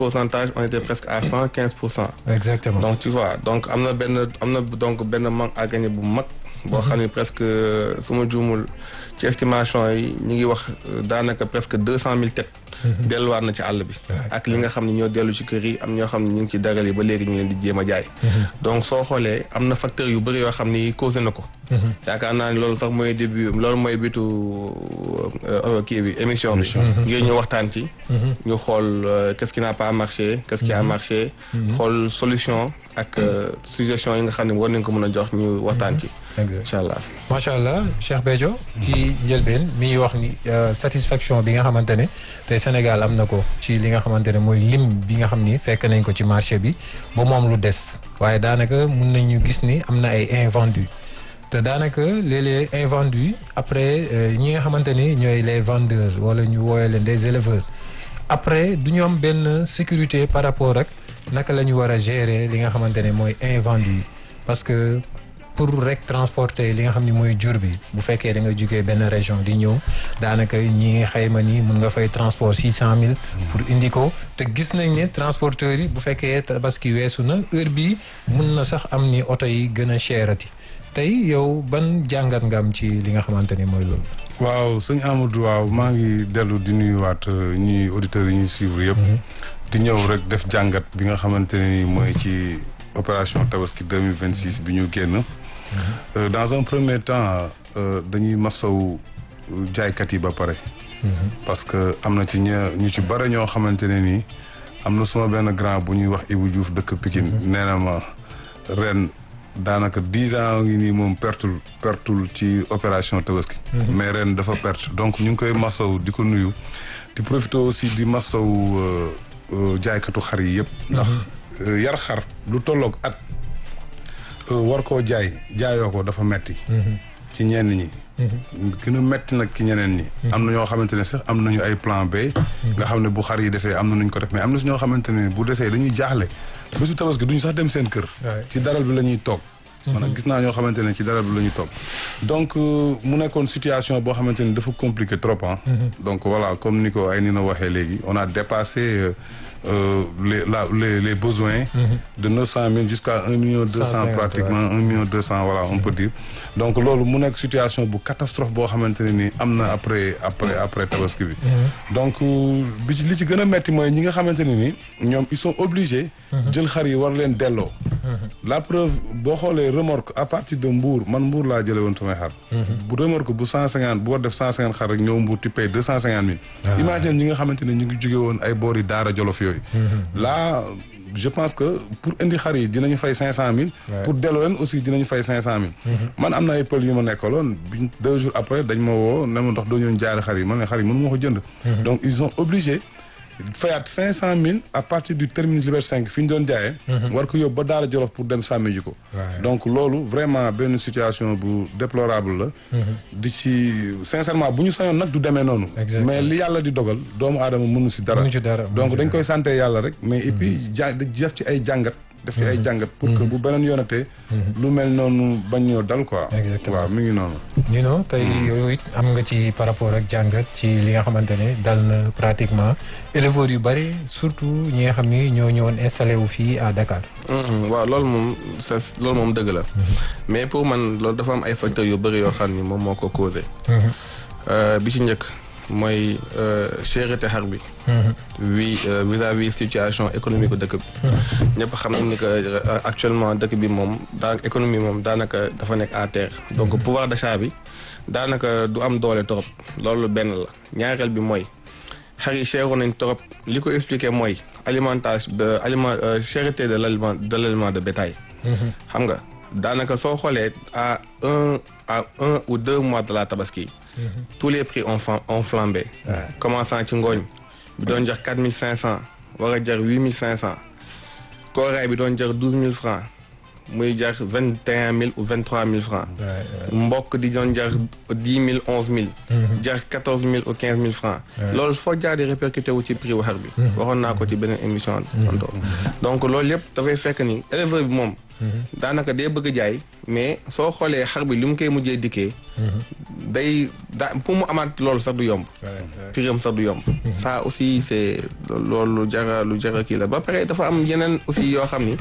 pourcentage on était presque à 115%. exactement donc tu vois donc am na donc benn manque à gagner bu mag. boo xam ne presque su ma juumul ci estimation yi ñu ngi wax daanaka presque 200,000 têtes. delluwaat na ci àll bi. ak li nga xam ne ñoo dellu ci kër yi am ñoo xam ne ñu ngi ci daral yi ba léegi ñu leen di jéem a jaay. donc soo xoolee am na facteurs yu bëri yoo xam ni causé na ko. yaakaar naa ni loolu sax mooy début loolu mooy bitu kii bi émission bi. ngir ñu waxtaan ci. ñu xool qu'est-ce qui n'a pas marché qu'est-ce qui a marché. xool solution ak suggestion yi nga xam ne war nañ ko mën a jox ñu waxtaan ci. incha allah macha allah Cheikh Béthio ci njëlbeen mi wax ni satisfaction bi nga xamante ne tey Sénégal am na ko ci li nga xamante ne mooy lim bi nga xam ni fekk nañ ko ci marché bi ba moom lu des waaye daanaka mun nañu gis ni am na ay invendus te daanaka léeg-léeg invendus après ñi nga xamante ni ñooy les vendeurs wala ñu wooye leen des éleveurs après du ñu am benn sécurité par rapport ak naka la ñu war a gérer li nga xamante ne mooy invendus yi parce que pour rek transporter li nga xam ni mooy jur bi bu fekkee da nga jugee benn région di ñëw daanaka ñi xayma ni mun nga fay transport 600,000 pour indi ko te gis nañ ne transporteurs yi bu fekkee tabaski weesu na heure bii mun na sax am ni oto yi gën a cherati tey yow ban jàngat nga am ci li nga xamante ni mooy loolu. waaw sëñ Amadou waaw maa ngi dellu di nuyuwaat ñi auditeurs yi ñuy suivre yëpp. di ñëw rek def jàngat bi nga xamante ne ni mooy ci opération tabaski 2026 bi ñu génn. dans un premier temps dañuy masawu jaaykat yi ba pare. parce que am na ci ñu ci bare ñoo xamante ne nii am na suma benn grand bu ñuy wax Ibou Diouf dëkk Pikine nee na ma ren daanaka 10 ans ngi nii moom pertul ci opération tabaski. mais ren dafa perte donc ñu ngi koy masawu di ko nuyu di profiter aussi di masawu jaaykatu xar yi yëpp. ndax yar xar lu tolloog at. war koo jaayoo ko dafa metti ci ñenn ñi gën a metti nag ci ñeneen ñi am na ñoo xamante ne sax am nañu ay plan B nga xam ne bu xar yi desee am na nuñ ko def mais am na si ñoo xamante ne bu desee dañuy jaaxle bésu tabaski duñu sax dem seen kër ci daral bi la ñuy toog man gis naa ñoo xamante ne ci daral bi la ñuy toog donc mu nekkoon situation boo xamante ne dafa compliqué trop donc voilà comme ni ko ay ni na waxee léegi on a dépassé les besoins de 900,000 jusqu'à 1,2 million pratiquement 1,2 million voilà on peut dire donc loolu mu nekk situation bu catastrophe boo xamante ne ni am na après tabaski bi donc li ci gën a metti mooy ñi nga xamante ne ni ñoom ils sont obligés jël xar yi war leen delloo la preuve boo xoolee remorque à partir de Mbour man Mbour laa jële woon samay xar bu remorque bu 150 bu war def 150 xar rek ñëw Mbour tu payes 250,000 imagine ñi nga xamante ne ñu ngi jóge woon ay boori Daara Jolof yooyu là je pense que pour indi xar yi dinañu fay 500,000 pour delloo leen aussi dinañu fay 500,000 man am na ay pël yu ma nekkaloon bi 2 jours après dañ ma woo ne ma ndox doo ñëw jaari xar yi man ne xar yi mënu ma ko jënd donc ils sont obligés fayaat 500,000 à partir du terminus Liberté 5 fi ñu doon jaayee war ko yóbbu ba Daara Jolof pour dem sàmmi ji ko donc loolu vraiment benn situation bu déplorable la di ci sincèrement bu ñu sañoon nag du demee noonu mais li yàlla di dogal doomu aadama mënu si dara donc dañ koy santé yàlla rek mais et puis def ci ay jàngat def ci ay jàngat pour que bu beneen yoonatee lu mel noonu bañ ñoo dal quoi waaw mi ngi noonu ñu no tey yow it am nga ci par rapport ak jàngat ci li nga xamante ne dal na pratiquement éleveurs yu bari surtout ñi nga xam ni ñoo ñëwoon installé wu fii à Dakar waaw loolu moom dëgg la mais pour man loolu dafa am ay facteurs yu bëri yoo xam ni moom moo ko causé bi ci njëkk mooy cherté xar bi vis-à-vis situation économique dëkk bi ñëpp xam nañ ni que actuellement dëkk bi moom économie moom daanaka dafa nekk à terre donc pouvoir d'achat bi daanaka du am doole trop loolu benn la ñaareel bi mooy xar yi cheroon nañ trop li ko expliqué mooy cherté de l'aliment de bétail xam nga daanaka soo xoolee à un ou 2 mois de la tabaski tous les prix ont flambé commençant ci ngooñ bi doon jar 4,500 war a jar 8,500 kooraay bi doon jar 12,000 francs muy jar 21,000 ou 23,000 francs mbokk di doon jar 10,000 11,000 jar 14,000 ou 15,000 francs loolu foo jaar di répercuté wu ci prix wu xar bi waxoon naa ko ci beneen émission donc loolu yëpp dafay fekk ni éleveur bi moom daanaka day bëgg jaay mais soo xoolee xar bi li mu koy mujjee dikkee. day pour mu amaat loolu sax du yomb. piram sax du yomb. ça aussi c'est loolu lu jara kii la ba pare dafa am yeneen aussi yoo xam ni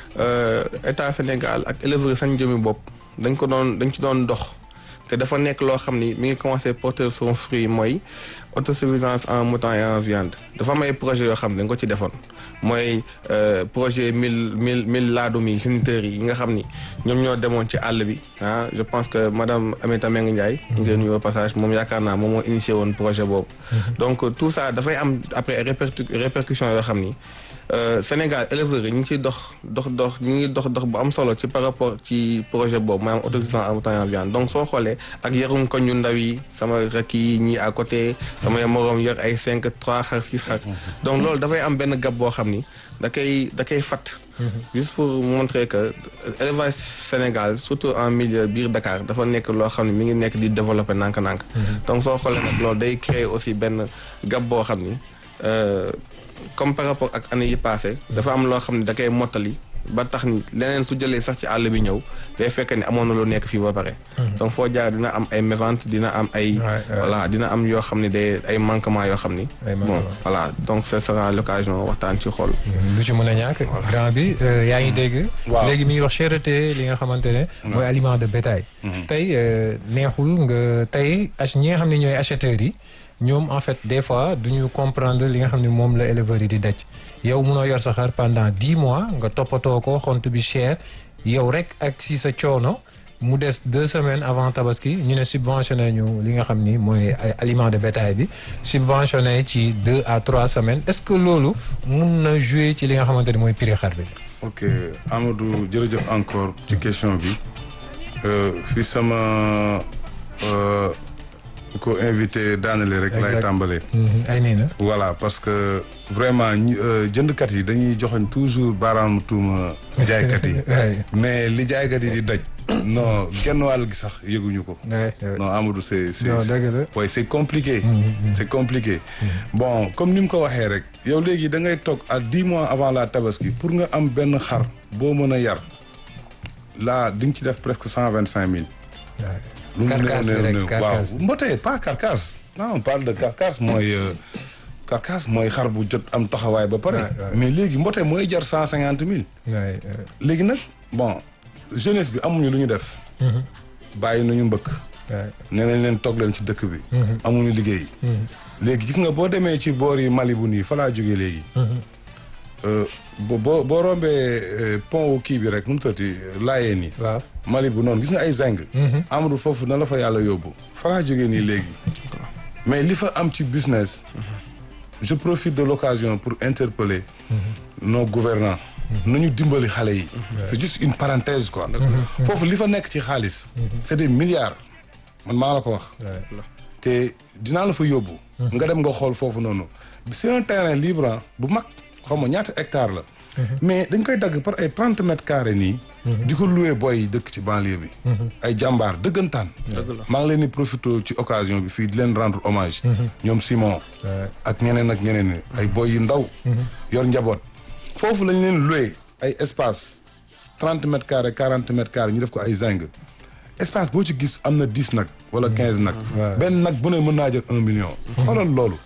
état Sénégal ak éleveur sañ jëmi bopp dañ ci doon dox. te dafa nekk loo xam ni mi ngi commencé porter son fruit mooy autosuffisance en mouton et en viande dafa am ay projet yoo xam ne dañ ko ci defoon mooy projet 1000 laadum yi géniteurs yi nga xam ni ñoom ñoo demoon ci àll bi je pense que madame Aminata Mbengue Ndiaye ñu ngi nuyu au passage moom yaakaar naa moom moo initié woon projet boobu donc tout ça dafay am après répercussions yoo xam ni Sénégal éleveurs yi ñu ngi ciy dox bu am solo ci par rapport ci projet boobu maanaam autosuffisance en mouton et en viande donc soo xoolee ak yarum koñ yu ndaw yi sama rakk yi ñii à côté sama moroom yor ay 3 xar 6 xar donc loolu dafay am benn gab boo xam ni da koy fat juste pour montrer que élevage Sénégal surtout en milieu biir Dakar dafa nekk loo xam ne mi ngi nekk di développer nànk-nànk donc soo xoolee nag loolu day créer aussi benn gab boo xam ni comme par rapport ak année yi passé dafa am loo xam ne da koy mottali ba tax ni leneen su jëlee sax ci àll bi ñëw day fekk ni amoon na lu nekk fii ba pare donc foo jaar dina am ay mévente dina am ay voilà dina am yoo xam ne day ay manquement yoo xam ni bon voilà donc ce sera l'occasion waxtaan ci xool du ci mën a ñàkk grand bi yaa ngi dégg léegi mi ngi wax cherté li nga xamante ne mooy aliment de bétail tey neexul nga tey ñi nga xam ne ñooy acheteurs yi ñoom en fait des fois duñu comprendre li nga xam ne moom la éleveurs yi di daj yow munoo yor sa xar pendant 10 mois nga toppatoo ko xont bi cher yow rek ak si sa coono mu des 2 semaines avant tabaski ñu ne subventionné ñu li nga xam ni mooy aliment de bétail bi subventionné ci 2 à 3 semaines est-ce que loolu mun na jouer ci li nga xamante ni mooy prix xar bi. ok Amadou jërëjëf encore ci question bi fii sama. ko invité daanale rek lay tàmbalee ay nii na voilà parce que vraiment jëndkat yi dañuy joxoñ toujours baaraamu tuuma jaaykat yi mais li jaaykat yi di daj non genn wàll gi sax yëguñu ko non Amadou c'est compliqué c'est compliqué bon comme ni mu ko waxee rek yow léegi da ngay toog à 10 mois avant la tabaski pour nga am benn xar boo mën a yar là di nga ci def presque 125 000 lu mu néew waaw mbotee pas carcasse non on parle de carcasse mooy xar bu jot am taxawaay ba pare mais léegi mbotee mooy jar 150 000 léegi nag bon jeunesse bi amuñu lu ñu def bàyyi nañu mbëkk nee nañ leen toog leen ci dëkk bi amuñu liggéey léegi gis nga boo demee ci boor yi Mali bu nii fa laa jógee léegi boo rombee pont kii bi rek nu mu tëddee laayee nii. waaw Mali bu noonu gis nga ay zinc. Amadou foofu na la fa yàlla yóbbu. fa laa jógee nii léegi. mais li fa am ci business. je profite de l'occasion pour interpeller nos gouvernants. nañu dimbali xale yi. c'est juste une parenthèse quoi. foofu li fa nekk ci xaalis. c'est des milliards. man maa la ko wax. te dinaa la fa yóbbu. nga dem nga xool foofu noonu. c'est un terrain libre bu mag. xaw ma ñaata hectare la mais dañ koy dagg par ay 30 mètres carrés nii di ko louer boy yi dëkk ci banlieue bi ay jàmbaar dëggantaan maa ngi leen di profité ci occasion bi fii di leen rendre hommage ñoom Simon ak ñeneen ay boy yu ndaw yor njaboot foofu lañ leen louer ay espace 30 mètres carrés 40 mètres carrés ñu def ko ay zinc espace boo ci gis am na 10 nag wala 15 nag benn nag bu ne mën naa jël 1 million xoolal loolu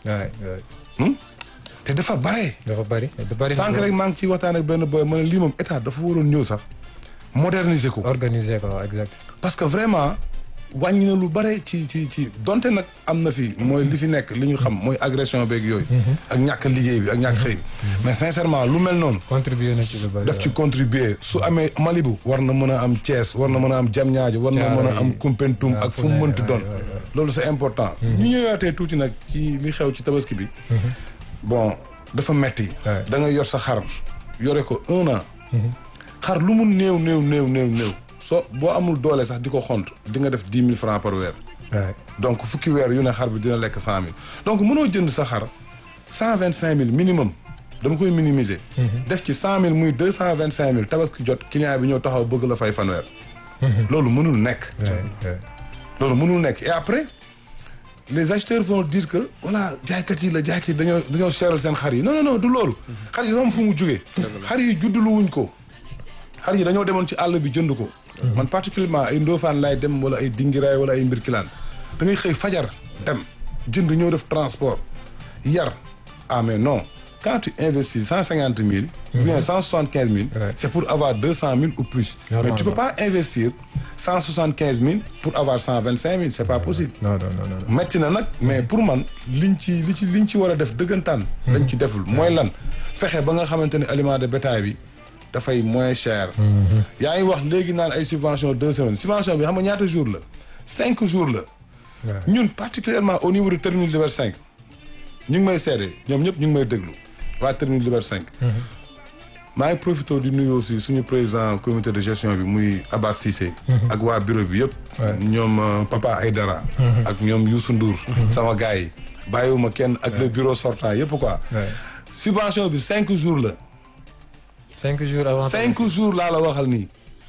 te dafa bare. dafa bari sànq rek maa ngi ciy waxtaan ak benn boy ma ne lii moom état dafa waroon ñëw sax moderniser ko. organiser ko exact. parce que vraiment wàññi na lu bare ci donte nag am na fi mooy li fi nekk li ñu xam mooy agression beeg yooyu. ak ñàkk liggéey bi ak ñàkk xëy bi. mais sincèrement lu mel noonu. contribuer na ci lu bari daf ci contribuer su amee Malibu. war na mën a am Thiès war na mën a am Diamniadio war na mën a am Koumpentoum ak fu mu mënti doon. loolu c'est important. ñu ñëwaatee tuuti nag ci li xew ci tabaski bi. bon dafa metti da nga yor sa xar yore ko 1 an xar lu mu néew soo boo amul doole sax di ko xont di nga def 10 000 francs par weer donc fukki weer yu ne xar bi dina lekk 100 000 donc mënoo jënd sa xar 125 000 minimum dama koy minimiser def ci 100 000 muy 225 000 tabaski jot client bi ñëw taxaw bëgg la fay fanweer loolu mënul nekk et après les acheteurs vont dire que voilà jaaykat yi dañoo seeral seen xar yi non du loolu xar yi dafa am fu mu jógee xar yi juddulu wuñ ko xar yi dañoo demoon ci àll bi jënd ko man particulièrement ay Ndofane laay dem wala ay Dingiraay wala ay Mbirkilaan da ngay xëy fajar dem jënd ñëw def transport yar mais non quand tu investis 150 000 ou bien 175 000 c'est pour avoir 200 000 ou plus mais tu peux pas investir 175 000 pour avoir 125 000 c'est pas possible non metti na nag mais pour man liñ ci war a def dëggantaan lañ ci deful mooy lan fexe ba nga xamante ne aliment de bétail bi dafay moins cher yaa ngi wax léegi naan ay subvention 2 semaines subvention bi xam nga ñaata jours la 5 jours la ñun particulièrement au niveau de terminal Liberté 5 ñu ngi may seede ñoom ñëpp ñu ngi may déglu waa terminal Liberté 5 maa ngi profité di nuyu aussi suñu président comité de gestion bi muy Abbas Cissé ak waa bureau bi yëpp ñoom Papa Aydara ak ñoom Youssou Ndour sama gars yi bàyyiwuma kenn ak le bureau sortant yëpp quoi subvention bi 5 jours la 5 jours avant 5 jours laa la waxal nii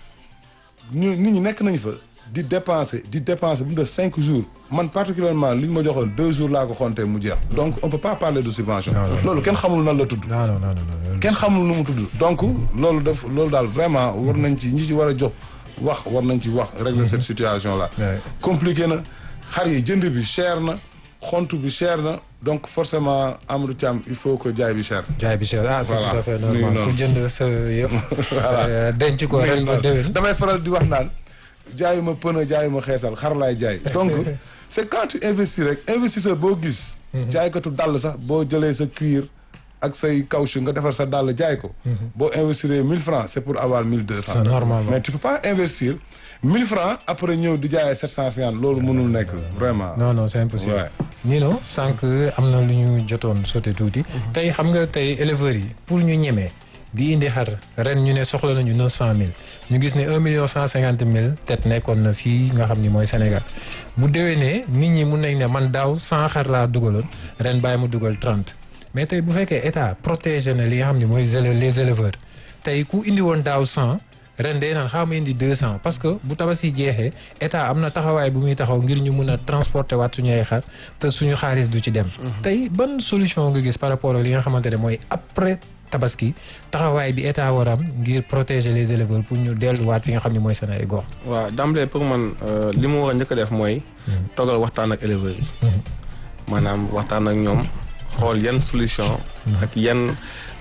nit ñi nekk nañ fa di dépenser bu mu def 5 jours man particulièrement li ñu ma joxoon 2 jours laa ko xontee mu jeex donc on peut pas parler de subvention loolu kenn xamul nan la tudd non kenn xamul nu mu tudd donc loolu daal vraiment war nañ ci ñi ci war a jox wax war nañ ci wax régler cette situation là compliqué na xar yi jënd bi cher na xont bi cher na donc forcément Amadou Thiam il faut que jaay bi cher c'est tout à fait normal ku jënd sa yëpp voilà denc ko ren ba déwén damay faral di wax naan jaayuma pneu jaayuma xeesal xar laay jaay donc c'est quand tu investis rek investisseur boo gis jaaykatu dàll sax boo jëlee sa cuir ak say caoutchouc nga defar sa dàll jaay ko boo investir 1000 francs c'est pour avoir 1200 c'est normal mais tu peux pas investir 1000 francs après ñëw di jaayee 750 loolu mënul nekk vraiment non c'est impossible Nino sànq am na lu ñu jotoon sauté tuuti tey xam nga tey éleveurs yi pour ñu ñemee di indi xar ren ñu ne soxla nañu 900 000 ñu gis ne 1,150,000 tête nekkoon na fii nga xam ni mooy Sénégal bu déwénee nit ñi mun nañ ne man daaw 100 xar laa dugaloon ren bàyyi ma dugal 30 mais tey bu fekkee état protégé na li nga xam ni mooy les éleveurs tey ku indi woon daaw 100 ren day naan xaw ma indi 200 parce que bu tabaski jeexee état am na taxawaay bu muy taxaw ngir ñu mun a transporter waat suñu ay xar te suñu xaalis du ci dem. tey ban solution nga gis par rapport ak li nga xamante ne mooy après tabaski taxawaay bi état war am ngir protéger les éleveurs pour ñu delluwaat fi nga xam ne mooy seen ay gox. waaw d'emblée pour man li mu war a njëkk a def mooy. toogal waxtaan ak éleveurs yi. maanaam waxtaan ak ñoom xool yan solution. ak yan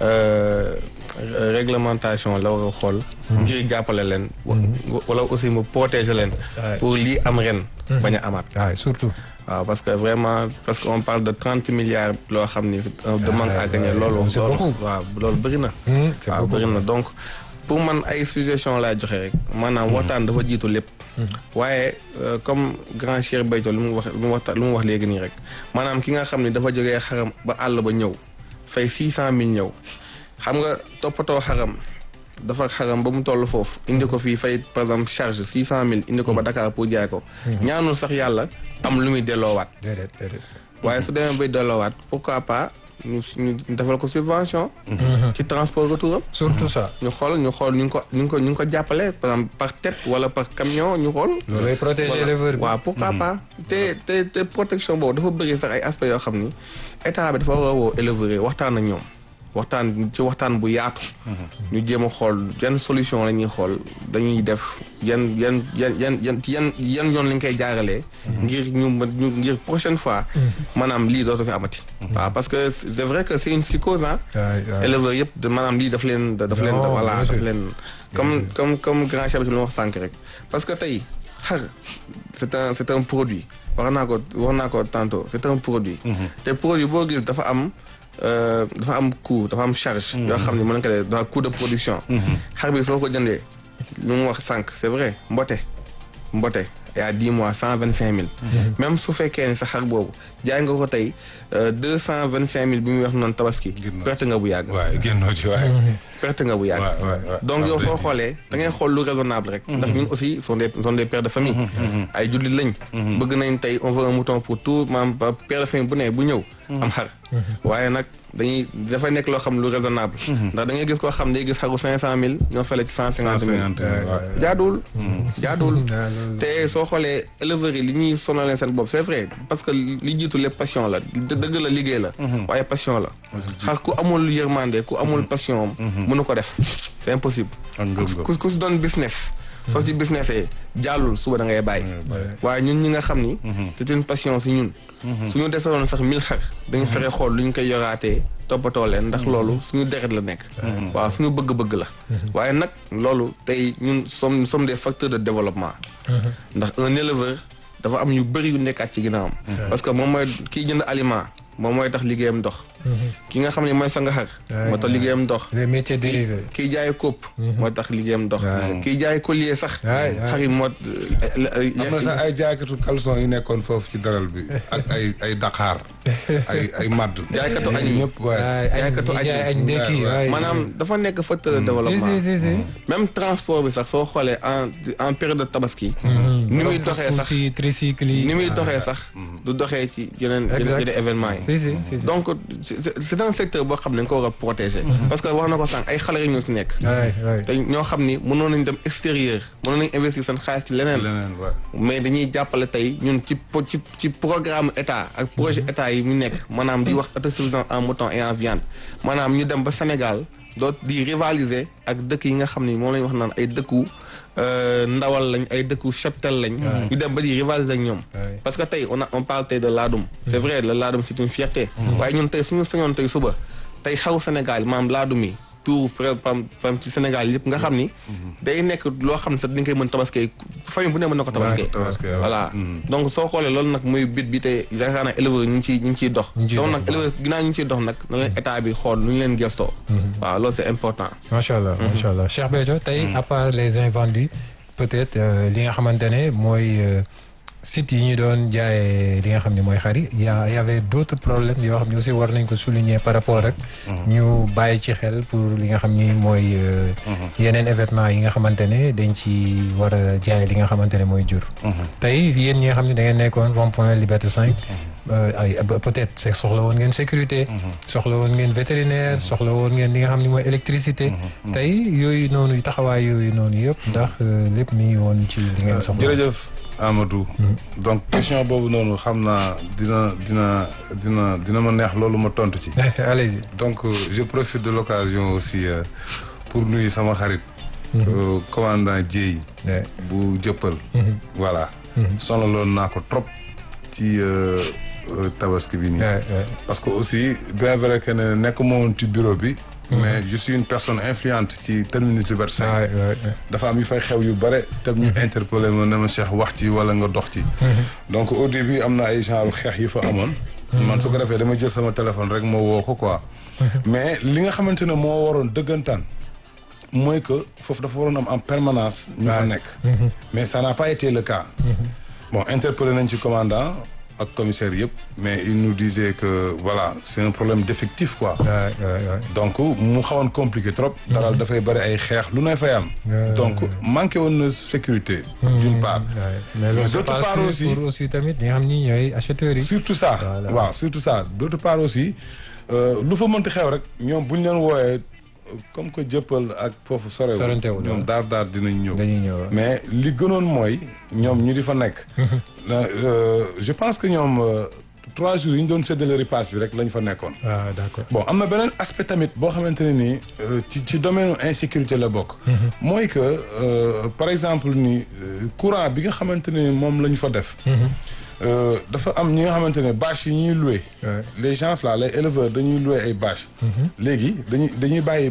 réglementation la war a xool. ngir jàppale leen. wala aussi mu protéger leen. pour lii am ren. bañ a amaat. waaw surtout. waaw parce que vraiment parce que on parle de 30 milliards loo xam ni de manque à gagner loolu. waaw loolu bëri na. waaw bëri na donc pour man ay suggestion laay joxe rek maanaam waxtaan dafa jiitu lépp. waaye comme grand Cheikh Béthio lu mu wax léegi nii rek maanaam ki nga xam ni dafa jógee xaram ba àll ba ñëw fay 600 000 ñëw xam nga toppatoo xaram dafa xaram ba mu toll foofu indi ko fii fay par exemple charge 600 000 indi ko ba Dakar pour jaay ko. ñaanul sax yàlla am lu muy delloowaat. waaye su demee bay delloowaat pourquoi pas ñu defal ko subvention. ci transport retour am. surtout ça. ñu xool ñu ngi ko jàppale par exemple par tête wala par camion ñu xool. loolu lay protéger éleveur bi. waaw pourquoi pas te protection boobu dafa bëri sax ay aspects yoo xam ni état bi dafa war a woo éleveurs yi waxtaan ak ñoom. waxtaan bu yaatu. ñu jéem a xool yan solution la ñuy xool dañuy def yan yoon lañ koy jaaralee. ngir prochaine fois. maanaam lii dootu fi amati. waaw parce que c'est vrai que c'est une psychose ah. éleveurs yëpp maanaam lii daf leen. voilà daf leen comme grand chef bi lu ma wax sànq rek. parce que tey xar c'est un produit wax naa ko tantôt c'est un produit. te produit boo gis dafa am coût dafa am charge. yoo xam ne mën nga ko def dafa coût de production. xar bi soo ko jëndee lu mu wax sànq c'est vrai mbote il y a 10 mois 125 000. même su fekkee ne sa xar boobu jaay nga ko tey 225 000 bi muy wax noonu tabaski. perte nga bu yàgg. waaw génnoo ci waaye. perte nga bu yàgg. donc yow soo xoolee da ngay xool lu raisonnable rek. ndax ñun aussi sont des pères de famille. ay jullit lañ. bëgg nañ tey on veut un mouton pour tout maanaam père de famille bu ne bu ñëw. am xar waaye nag dafay nekk loo xam lu raisonnable. ndax da ngay gis koo xam day gis xaru 500 000 ñoo fële ci 150 000. jaaduwul. te soo xoolee éleveurs yi li ñuy sonalee seen bopp c'est vrai parce que li jiitu lépp passion la dëgg la liggéey la. waaye passion la. xar ku amul yërmande ku amul passion mënu ko def c'est impossible. ku si doon business soo ci businessee jàllul suba da ngay bàyyi waaye ñun ñi nga xam ni c'est une passion si ñun suñu desaloon sax 1000 xar dañu fexe xool lu ñu koy yoraatee toppatoo leen ndax loolu suñu deret la nekk waaw suñu bëgg-bëgg la waaye nag loolu tey ñun sommes des facteurs de développement ndax un éleveur dafa am yu bëri yu nekkaat ci ginnaawam parce que moom mooy kii jënd aliment moom mooy tax liggéeyam dox ki nga xam ne mooy sanga xar moo tax liggéeyam dox les métiers dérivés kii jaay kóob moo tax liggéeyam dox kii jaay collier sax xar yi moo am na sax ay jaaykatu caleçon yu nekkoon foofu ci daral bi ak ay Dakar ay madd jaaykatu añ yi ñëpp waaye jaaykatu añ yi maanaam dafa nekk facteur de développement même transport bi sax soo xoolee en période de tabaski ni muy doxee sax ni muy doxee sax du doxee ci yeneen événement yi donc c'est un secteur boo xam ne nga ko war a protéger parce que wax na ko sànq ay xale rek ñoo ci nekk te ñoo xam ni mënoon nañ dem extérieur mënoon nañ investir seen xaalis ci leneen mais dañuy jàppale tey ñun ci programme état ak projet état yi mu nekk maanaam di wax autosuffisance en mouton et en viande maanaam ñu dem ba Sénégal doot di rivaliser ak dëkk yi nga xam ni moom lañ wax naan ay dëkku ndawal lañ ay dëkku cheptel lañ ñu dem ba di rivaliser ak ñoom parce que tey on parle tey de laadum c'est vrai le laadum c'est une fierté waaye ñun tey suñu sañoon tey suba tey xaw Sénégal maam laadum yi tout pam ci Sénégal yëpp nga xam ni day nekk loo xam ne sax dañ koy mën tabaskee famille bu ne mën na ko tabaskee voilà donc soo xoolee loolu nag muy bit bi tey yaakaar naa éleveur ñu ngi ciy dox donc nag éleveur ginnaaw ñu ngi ciy dox nag na leen état bi xool nu ñu leen gëstoo waaw loolu c'est important macha allah macha allah Cheikh Béthio tey à part les invendus peut-être li nga xamante ne mooy sites yi ñu doon jaayee li nga xam ne mooy xar yi y avait d'autres problèmes yoo xam ne aussi war nañ ko souligner par rapport ak ñu bàyyi ci xel pour li nga xam ni mooy yeneen événement yi nga xamante ne dañ ci war a jaay li nga xamante ne mooy jur tey yéen ñi nga xam ne da ngeen nekkoon rond-point Liberté 5 ay peut-être c'est soxla woon ngeen sécurité soxla woon ngeen vétérinaire soxla woon ngeen li nga xam ne mooy électricité tey yooyu noonu taxawaay yooyu noonu yëpp ndax lépp mi ngi woon ci li ngeen soxla jërëjëf Amadou donc question boobu noonu xam naa dina ma neex loolu ma tontu ci allez-y donc je profite de l'occasion aussi pour nuyu sama xarit commandant Dieye bu jëppal voilà sonaloon naa ko trop ci tabaski bi nii parce que aussi bien vrai que ne nekk ma woon ci bureau bi mais je suis une personne influente ci terminus Liberté 5 dafa am yu fay xew yu bare te ñu interpellé ma ne ma Cheikh wax ci wala nga dox ci donc au début am na ay genre xeex yu fa amoon man su ko defee dama jël sama téléphone rek ma woo ko quoi mais li nga xamante ne moo waroon dëggantaan mooy que foofu dafa waroon am en permanence ñu fa nekk mais ça n'a pas été le cas bon interpellé nañ ci commandant ak commissaire yëpp mais il nous disait que voilà c'est un problème d'effectif quoi donc mu xawoon compliqué trop daral dafay bëri ay xeex lu ne fay am donc manqué woon na sécurité d'une part mais d'autre part aussi tamit ñi nga xam ni ñooy acheteurs yi surtout ça waaw surtout ça d'autre part aussi lu fa mënti xew rek ñoom buñ leen wooyee comme que jëppal ak foofu sorewul ñoom daar dinañ ñëw mais li gënoon mooy ñoom ñu di fa nekk je pense que ñoom 3 jours yi ñu doon séddale repas bi rek lañ fa nekkoon d'accord bon am na beneen aspect tamit boo xamante ne nii ci domaine insécurité la bokk mooy que par exemple ni courant bi nga xamante ne moom la ñu fa def dafa am ñi nga xamante ne bâche yi ñuy loué les gens là les éleveurs dañuy loué ay bâche léegi dañuy bàyyi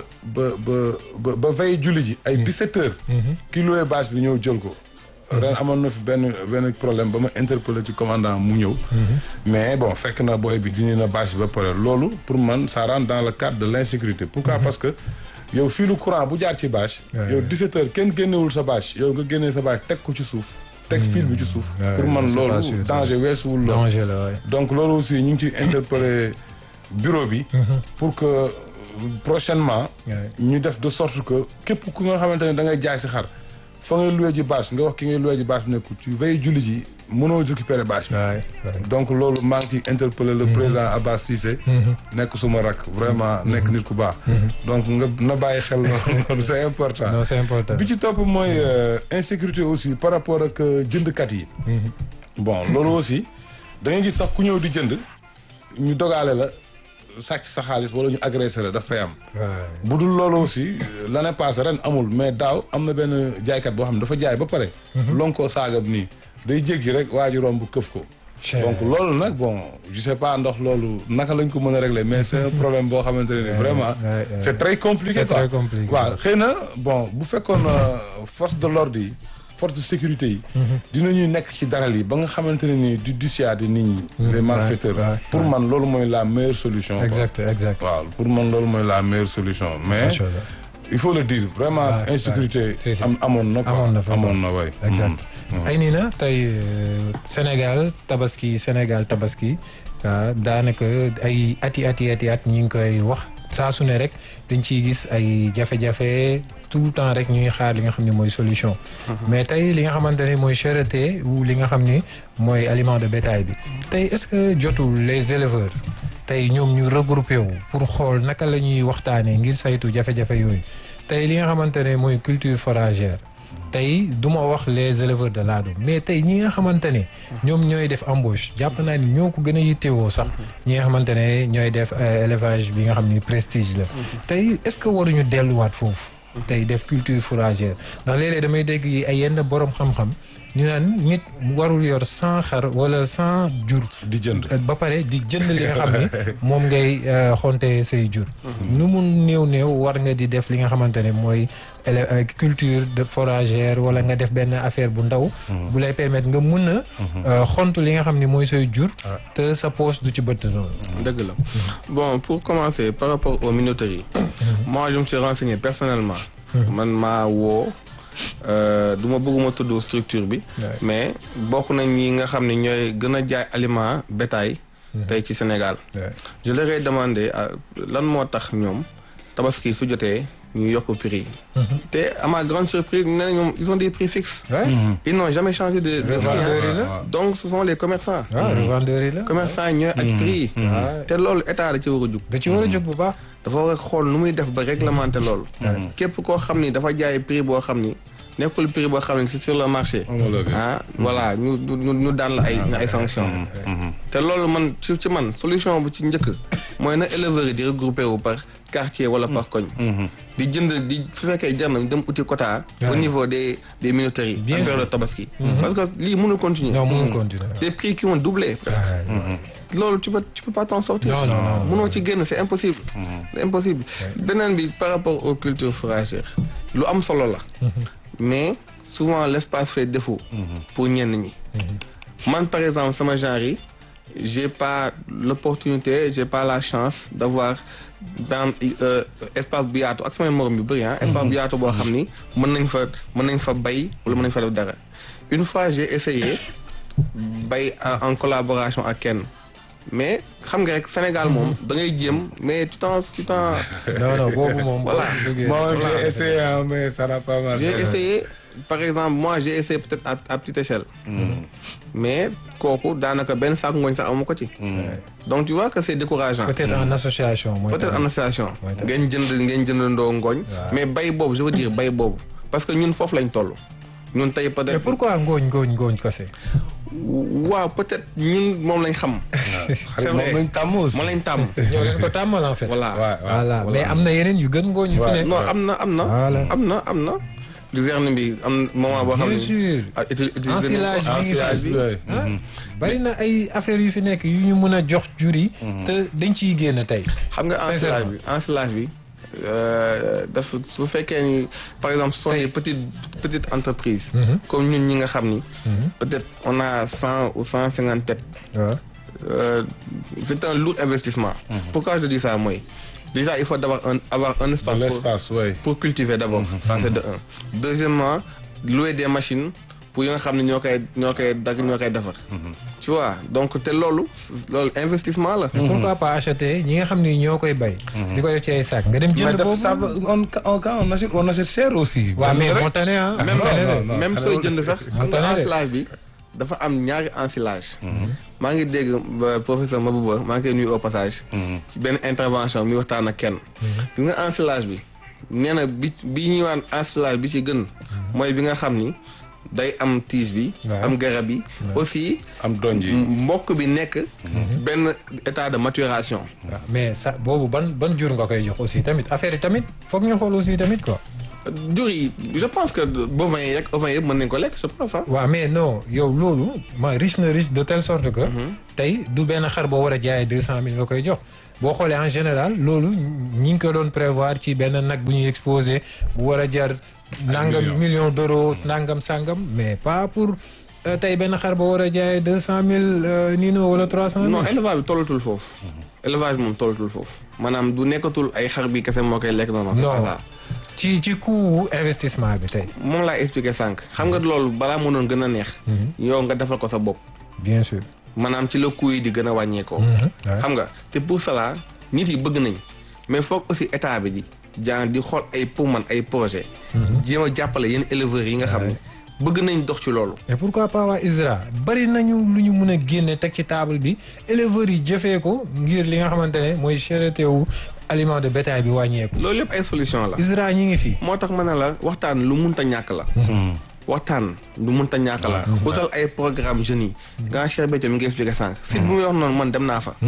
ba veille julli ji ay 17 heures ki loué bâche bi ñëw jël ko ren amoon na fi benn problème ba ma interpellé ci commandant mu ñëw mais bon fekk na booy bi dindi na bâche bi ba pare loolu pour man ça rentre dans le cadre de l'insécurité pourquoi parce que yow fii lu courant bu jaar ci bâche yow 17 heures kenn génnewul sa bâche yow nga génnee sa bâche teg ko ci suuf teg fil bi ci suuf pour man loolu danger weesuwul danger la donc loolu aussi ñu ngi ciy interpeller bureau bi pour que prochainement ñu def de sorte que képp ku nga xamante ne da ngay jaay si xar fa ngay loué ji bâche nga wax ki ngay loué ji bâche nekku ci veille julli ji mënoo récupérer bâche bi donc loolu maa ngi ciy interpeller le président Abbas Cissé nekk suma rak vraiment nekk nit ku baax donc nga na bàyyi xel loolu c'est important non c'est important bi ci topp mooy insécurité aussi par rapport ak jëndkat yi bon loolu aussi da ngay gis sax ku ñëw di jënd ñu dogaale la sàcc sa xaalis wala ñu agressé la daf fay am. bu dul loolu aussi l'année passée ren amul mais daaw am na benn jaaykat boo xam ne dafa jaay ba pare. lonkoo saagam nii day jéggi rek waaju romb këf ko. donc loolu nag bon je sais pas ndax loolu naka lañ ko mën a régler mais c'est un problème boo xamante ne vraiment c'est très compliqué quoi waaw xëy na bon bu fekkoon force de l'ordre yi force de sécurité yi dinañuy nekk ci daral yi ba nga xamante ne ni du dissuader nit ñi les malfaiteurs pour man loolu mooy la meilleure solution exact waaw pour man loolu mooy la meilleure solution mais il faut le dire vraiment insécurité amoon na quoi amoon na way exact ay nii na tey Sénégal tabaski daanaka ay ati ñi ngi koy wax saa su ne rek dañ ciy gis ay jafe-jafe tout le temps rek ñuy xaar li nga xam ne mooy solution mais tey li nga xamante ne mooy cherté ou li nga xam ni mooy aliment de bétail bi tey est-ce que jotul les éleveurs tey ñoom ñu regroupé wu pour xool naka la ñuy waxtaanee ngir saytu jafe-jafe yooyu tey li nga xamante ne mooy culture foragère tey du ma wax les éleveurs de laadum mais tey ñi nga xamante ne ñoom ñooy def embauche jàpp naa ni ñoo ko gën a yittewoo sax ñi nga xamante ne ñooy def élevage bi nga xam ni prestige la tey est-ce que waruñu delluwaat foofu tey def culture fourragère ndax léeg-léeg damay dégg yi ay yenn borom xam-xam ñu naan nit warul yor 100 xar wala 100 jur di jënd ba pare di jënd li nga xam ni moom ngay xonte say jur nu mu néew war nga di def li nga xamante ne mooy culture de foragère wala nga def benn affaire bu ndaw bu lay permettre nga mën a xontu li nga xam ni mooy say jur te sa poche du ci bëtt noonu dëgg la bon pour commencer par rapport aux minoteries moi je me suis renseigné personnellement man maa woo du ma bëgguma tudd structure bi mais bokk nañ ñi nga xam ne ñooy gën a jaay aliment bétail tey ci Sénégal je leur ai demandé lan moo tax ñoom tabaski su jotee ñu yokk prix te à ma grande surprise nee na ñoom ils ont des prix fixes ils n'ont jamais changé de prix donc ce sont les commerçants revendeurs yi la commerçants yi ñooy ak prix yi te loolu état da ci war a jug da ci war a jug bu baax dafa war a xool nu muy def ba réglementer loolu képp koo xam ni dafa jaay prix boo xam ni nekkul prix boo xam ne c'est sur le marché voilà ñu daan la ay sanctions te loolu man ci man solution bu ci njëkk mooy na éleveurs yi di regrouper wu par quartier wala par koñ di jënd di su fekkee jar na dem uti quota au niveau des minoteries en période tabaski parce que lii mënul continuer des prix qui ont doublé presque loolu tu peux pas t'en sortir mënoo ci génn c'est impossible beneen bi par rapport aux cultures fourragères lu am solo la mais souvent l'espace fait défaut pour ñenn ñi man par exemple sama genre yi j'ai pas l'opportunité j'ai pas la chance d'avoir dans espace bu yaatu ak samay morom yu bëri espace bu yaatu boo xam ni mën nañ fa bay wala mën nañ fa def dara une fois j'ai essayé bay en collaboration ak kenn mais xam nga rek Sénégal moom da ngay jéem mais tu t'en non boobu moom voilà moi j'ai essayé mais ça n'a pas marché j'ai essayé par exemple moi j'ai essayé peut-être à petite échelle mais kooku daanaka benn saako ngooñ sax amu ko ci donc tu vois que c'est décourageant peut-être en association ngeen jëndandoo ngooñ mais bay boobu je veux dire bay boobu parce que ñun foofu lañ toll ñun tey peut-être mais pourquoi ngooñ kese waaw peut-être ñun moom lañ xam. c'est vrai moom lañ tàmm aussi. moom lañ tàmm. ñoo leen ko tàmmal en fait. voilà mais am na yeneen yu gën ngooñ yu fi nekk. non am na. luzerne bi am moment boo xam ne. bien sûr ensilage bi bari na ay affaires yu fi nekk yu ñu mën a jox jur yi. te dañ ciy génn tey. xam nga ensilage bi. dafa su fekkee ni par exemple ce sont des petites entreprises comme ñun ñi nga xam ni peut-être on a 100 ou 150 têtes c'est un lourd investissement pourquoi je dis ça mooy déjà il faut avoir un espace pour cultiver d'abord ça c'est de un deuxièmement louer des machines pour yi nga xam ne ñoo koy defar tu vois donc te loolu investissement la. pourquoi pas acheter ñi nga xam ni ñoo koy bay. di ko def ci ay sac nga dem jënd boobu on achète cher aussi. waaw mais moo tane même sooy jënd sax. xam nga ensilage bi dafa am ñaari ensilage. maa ngi dégg professeur Mabouba maa ngi koy nuyu au passage. ci benn intervention mi waxtaan ak kenn. gis nga ensilage bi nee na bi ñuy waan ensilage bi ci gën. mooy bi nga xam ni day am tige bi. am garab yi. aussi am donj yi. mbokk bi nekk. benn état de maturation. waaw mais ça boobu ban jur nga koy jox aussi tamit affaire yi tamit foog ñu xool aussi tamit quoi. jur yi je pense que bovins yi ak ovins yëpp mën nañu ko lekk je pense ah. waaw mais non yow loolu riche de telle sorte que. tey du benn xar boo war a jaayee 200 000 nga koy jox. boo xoolee en général loolu ñi ngi ko doon prévoir ci benn nag bu ñuy exposé bu war a jar. nangam million d'euros nangam sangam mais pas pour tey benn xar boo war a jaayee 200 000 nino wala 300 000. non élevage bi tollatul foofu. élevage moom tollatul foofu. maanaam du nekkatul ay xar bi kese moo koy lekk noonu. non ci coût investissement bi tey. moom laa expliqué sànq. xam nga loolu balaa mënoon gën a neex. yow nga defal ko sa bopp. bien sûr. maanaam ci la coût yi di gën a wàññeekoo. xam nga te pour cela nit yi bëgg nañ mais foog aussi état bi di xool ay pour man ay projet jéem a jàppale yenn éleveurs yi nga xam ne bëgg nañ dox ci loolu. mais pourquoi pas waa ISRA bari nañu lu ñu mën a génne teg ci table bi éleveurs yi jëfee ko ngir li nga xamante ne mooy cherté wu aliment de bétail bi wàññeeku. loolu yëpp ay solution la. ISRA ñi ngi fi. moo tax ma ne la waxtaan lu munta ñàkk la. waxtaan lu mënta ñàkk la. utal ay programme jeunes yi. nga Cheikh Béthio mi ngi expliqué sànq. site bu muy wax noonu man dem naa fa.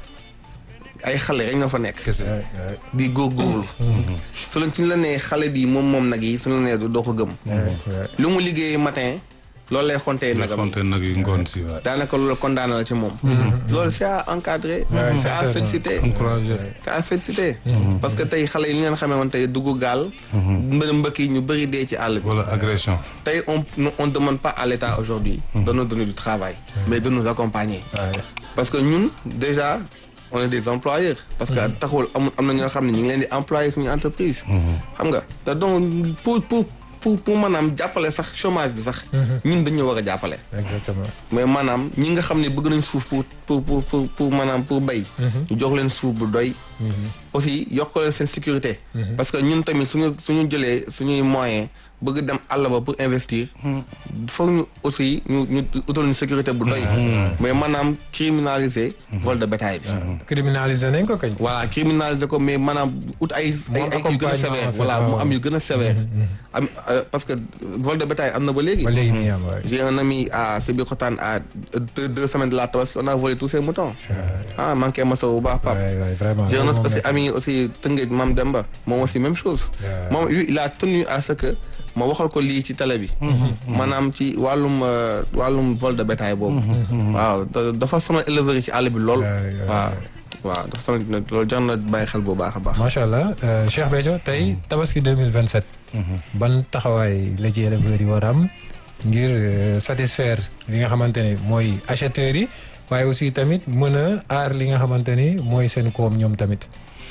ay xale rek ñoo fa nekk. di góorgóorlu. suñu la nee xale bi moom nag yi suñu la nee doo ko gëm. lu mu liggéey matin loolu lay xontee nagam. nag yi ngoon si waay. daanaka loolu condamné la ci moom. loolu c'est à encadrer. c'est à féliciter. c'est à féliciter. parce que tey xale yi ñu leen xamee woon tey dugg gaal. mbëkk yi ñu bëri dee ci àll bi. wala agression. tey on demande pas à l'État aujourd'hui de nous donner du travail. mais de nous accompagner. parce que ñun déjà. on est des employeurs parce que taxul am na ñoo xam ne ñu ngi leen di employer suñu entreprise. xam nga te donc pour maanaam jàppale sax chômage bi sax. ñun dañu war a jàppale. exactement mais maanaam ñi nga xam ne bëgg nañ suuf pour maanaam pour bay. ñu jox leen suuf bu doy. aussi yokk leen seen sécurité. parce que ñun tamit suñu jëlee suñuy moyens bëgg dem àll ba pour investir. foog ñu aussi ñu utal ñu sécurité bu doy. mais maanaam criminaliser. vol de bétail bi. criminaliser nañ ko kañ. voilà criminaliser ko mais maanaam ut ay yu gën a sévère voilà mu am yu gën a sévère. parce que vol de bétail am na ba léegi. ba léegi nii am waay. j'ai un ami à Sébikotane à 2 semaines de la Tabaski on a volé tous ses moutons. manqué ma bu baax Pape. vraiment j'ai un autre aussi ami aussi Tëngéej Mam Demba moom aussi même chose. moom il a tenu à ce que ma waxal ko lii ci télé bi. maanaam ci wàllum vol de bétail boobu. waaw dafa sonal éleveurs yi ci àll bi lool. waaw dafa sonal loolu jar na bàyyi xel bu baax a baax. macha allah Cheikh Béthio tey Tabaski 2027. ban taxawaay la ci éleveurs yi war a am ngir satisfaire li nga xamante ne mooy acheteurs yi waaye aussi tamit mën a aar li nga xamante ni mooy seen koom ñoom tamit.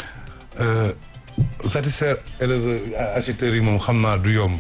satisfaire éleveurs acheteurs yi moom xam naa du yomb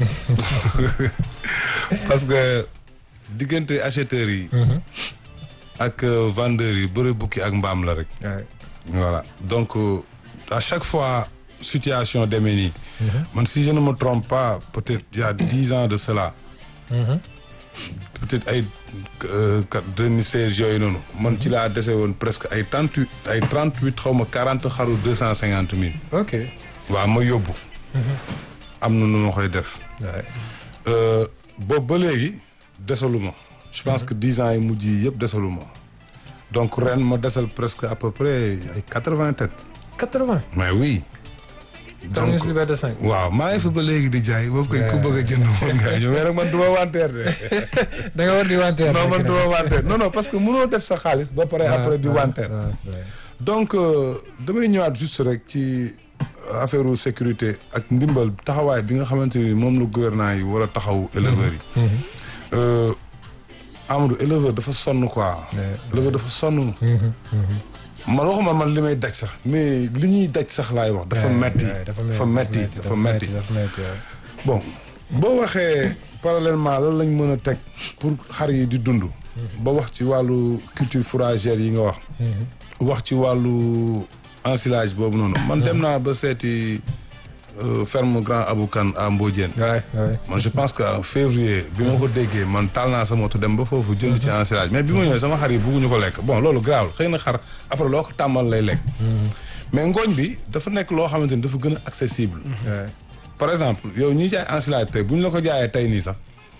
parce que diggante acheteurs yi. ak vendeurs yi bëre bukki ak mbaam la rek. voilà donc à chaque fois situation demee nii. man si je ne me trompe pas peut-être il y a 10 ans de cela. peut-être ay 2016 yooyu noonu man ci laa dese woon presque ay 38 xaw ma 40 xaru 250 000. ok waaw ma yóbbu. am na nu ma koy def. boobu ba léegi desaluma. je pense que 10 ans yi mujj yi yëpp desaluma. donc ren ma desal presque à peu près ay 80 têtes. 80. mais oui. donc Liberté 5. waaw maa ngi fa ba léegi di jaay boobu koy ku bëgg a jënd moom nga ñëw mais nag man du ma wanteer de. da nga war di wanteer. non man du ma wanteer non parce que mënoo def sa xaalis ba pare après di wanteer. donc damay ñëwaat juste rek ci affaire sécurité ak ndimbal taxawaay bi nga xamante ni moom la gouvernement yi war a taxaw éleveurs yi. Amadou éleveur dafa sonn quoi. éleveur dafa sonn. man waxuma man li may daj sax mais li ñuy daj sax laay wax dafa metti dafa metti bon boo waxee parallèlement lan lañ mën a teg pour xar yi di dund ba wax ci wàllu culture fourragère yi nga wax ci wàllu ensilage boobu noonu man dem naa ba seeti ferme Grand Aboukan à Mbodiène. man je pense que en février bi ma ko déggee man taal naa sa moto dem ba foofu jënd ci ensilage mais bi ma ñëwee sama xar yi bugguñu ko lekk bon loolu garaawul xëy na xar après loo ko tàmmal lay lekk. mais ngooñ bi dafa nekk loo xamante ni dafa gën a accessible. par exemple yow ñiy jaay ensilage tey bu ñu la ko jaayee tey nii sax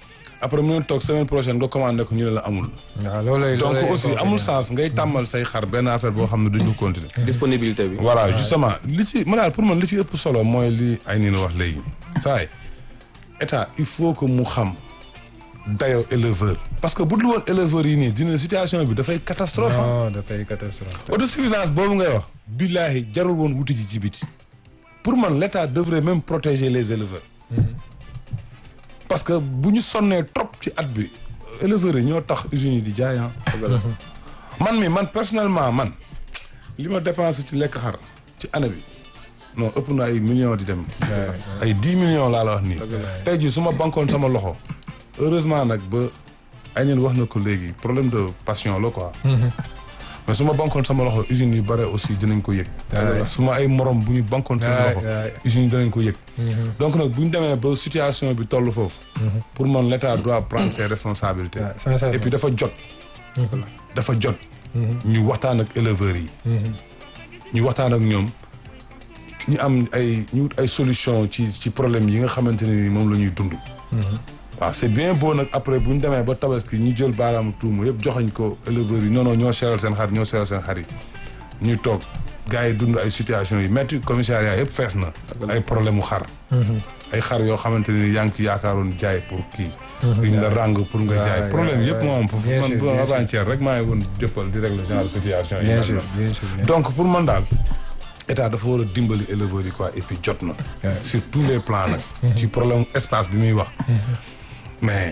après mu toog semaine prochaine nga commandé ko ñu ne la amul. waaw loolay donc aussi amul sens ngay tàmmal say xar benn affaire boo xam ne duñu continuer. disponibilité bi. voilà justement li ci ma daal pour man li ci ëpp solo mooy li ay nii wax léegi. saay état il faut que mu xam dayoo éleveur. parce que bu dul woon éleveurs yi nii dina situation bi dafay catastrophe. non dafay catastrophe. autosuffisance boobu ngay wax. billaahi jarul woon wuti ji ci biti. pour man l'état devrait même protéger les éleveurs. parce que bu ñu sonnee trop ci at bi éleveurs yi ñoo tax usines yi di jaay man personnellement man li ma dépensé ci lekk xar ci année bi non ëpp na ay millions di dem. ay 10 millions laa la wax nii. tey jii su ma bankoon sama loxo heureusement nag ba ay neen wax na ko léegi problème de passion la quoi. mais su ma bankoon sama loxo usines yu bare aussi dinañ ko yëg. su ma ay morom bu ñu bankoon seen loxo usines yi dinañ ko yëg. donc nag bu ñu demee ba situation bi toll foofu. pour man l'État doit prendre ses responsabilités. et puis dafa jot. dafa jot. ñu waxtaan ak éleveurs yi. ñu waxtaan ak ñoom ñu am ay solution ci problème yi nga xamante ne ni moom la ñuy dund. waaw c'est bien beau nag après bu ñu demee ba tabaski ñu jël baaraamu tuuma yëpp joxañ ko éleveurs yi non ñoo seeral seen xar yi ñu toog gars yi dund ay situation yi métti commissariat yëpp fees na. ay problème mu xar. ay xar yoo xamante ne yaa ngi ci yaakaaroon jaay pour kii. ñu la ràng pour nga jaay problème yëpp moo am foofu man bu avant-hier rek maa ngi woon jëppal di régler genre situation yi. bien sûr. donc pour man daal état dafa war a dimbali éleveurs yi quoi et puis jot na. sur tous les plans nag. ci problème espace bi muy wax. mais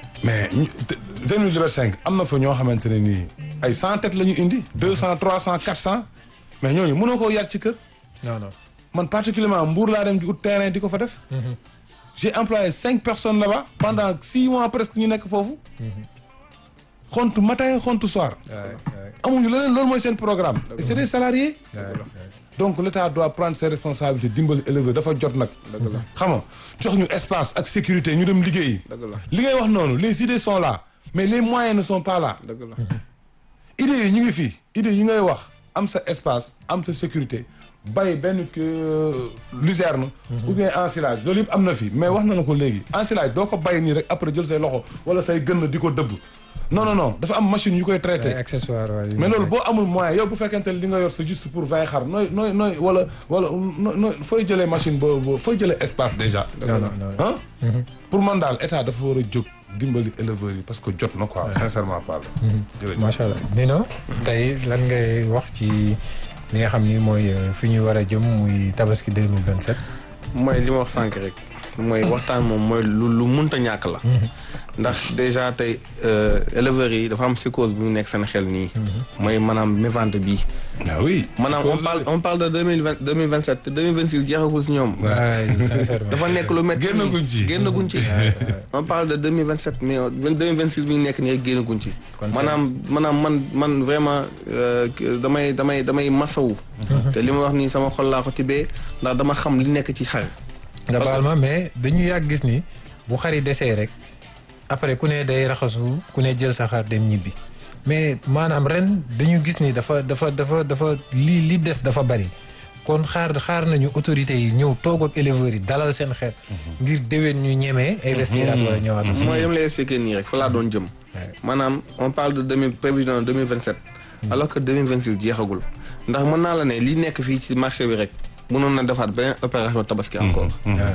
2025 am na fa ñoo xamante ne nii ay 100 têtes la ñu indi 200 300 400 mais ñooñu mënoo koo yar ci kër. non. man particulièrement Mbour laa dem di ut terrain di ko fa def. j'ai employé 5 personnes là-bas pendant 6 mois presque ñu nekk foofu. xontu matin xontu soir. amuñu leneen loolu mooy seen programme. et c'est des salariés. donc l'État doit prendre ses responsabilités dimbali éleveur dafa jot nag. xam nga jox ñu espace ak sécurité ñu dem liggéeyi. li ngay wax noonu les idées sont là mais les moyens ne sont pas là. idées yi ñu ngi fii idées yi ngay wax am sa espace am sa sécurité bay benn luzerne. ou bien ensilage loolu yëpp am na fi mais wax na ko léegi ensilage doo ko bay nii rek après jël say loxo wala say gën di ko dëbb. non dafa am machine yu koy traité. accessoire mais loolu boo amul moyen yow bu fekkente li nga yor c'est juste pour 20 xar nooy wala fooy jëlee machine boobu fooy jëlee espace déjà. non. pour man daal état dafa war a jóg dimbali éleveurs yi parce que jot na quoi sincèrement parler. jërëjëf macha allah Nino tey lan ngay wax ci li nga xam ni mooy fi ñu war a jëm muy tabaski 2027. mooy li ma wax sànq rek mooy waxtaan moom mooy lu munta ñàkk la. ndax déjà tey éleveurs yi dafa am psychose bu ñu nekk seen xel nii. mooy maanaam mévente bii. ah oui. maanaam on parle de 2027 te 2026 jeexagul si ñoom. waay sincèrement dafa nekk lu métti. génnaguñ ci. on parle de 2027 mais 2026 bi ñu nekk nii rek génnaguñ ci. maanaam man vraiment damay masawu. te li ma wax nii sama xol laa ko tibbee ndax dama xam li nekk ci xar. nga baal ma mais dañu yàgg gis ni bu xar yi desee rek après ku ne day raxasu ku ne jël sa xar dem ñibbi mais maanaam ren dañu gis ni dafa li des dafa bari kon xaar nañu autorités yi ñëw toog ak éleveurs yi dalal seen xel ngir déwén ñu ñemee investir at wala ñëwaat. mooy dama lay expliquer nii rek fa laa doon jëm. maanaam on parle de prévision 2027. alors que 2026 jeexagul ndax mën naa la ne li nekk fii ci marché bi rek. mënoon na defaat beneen opération tabaski encore.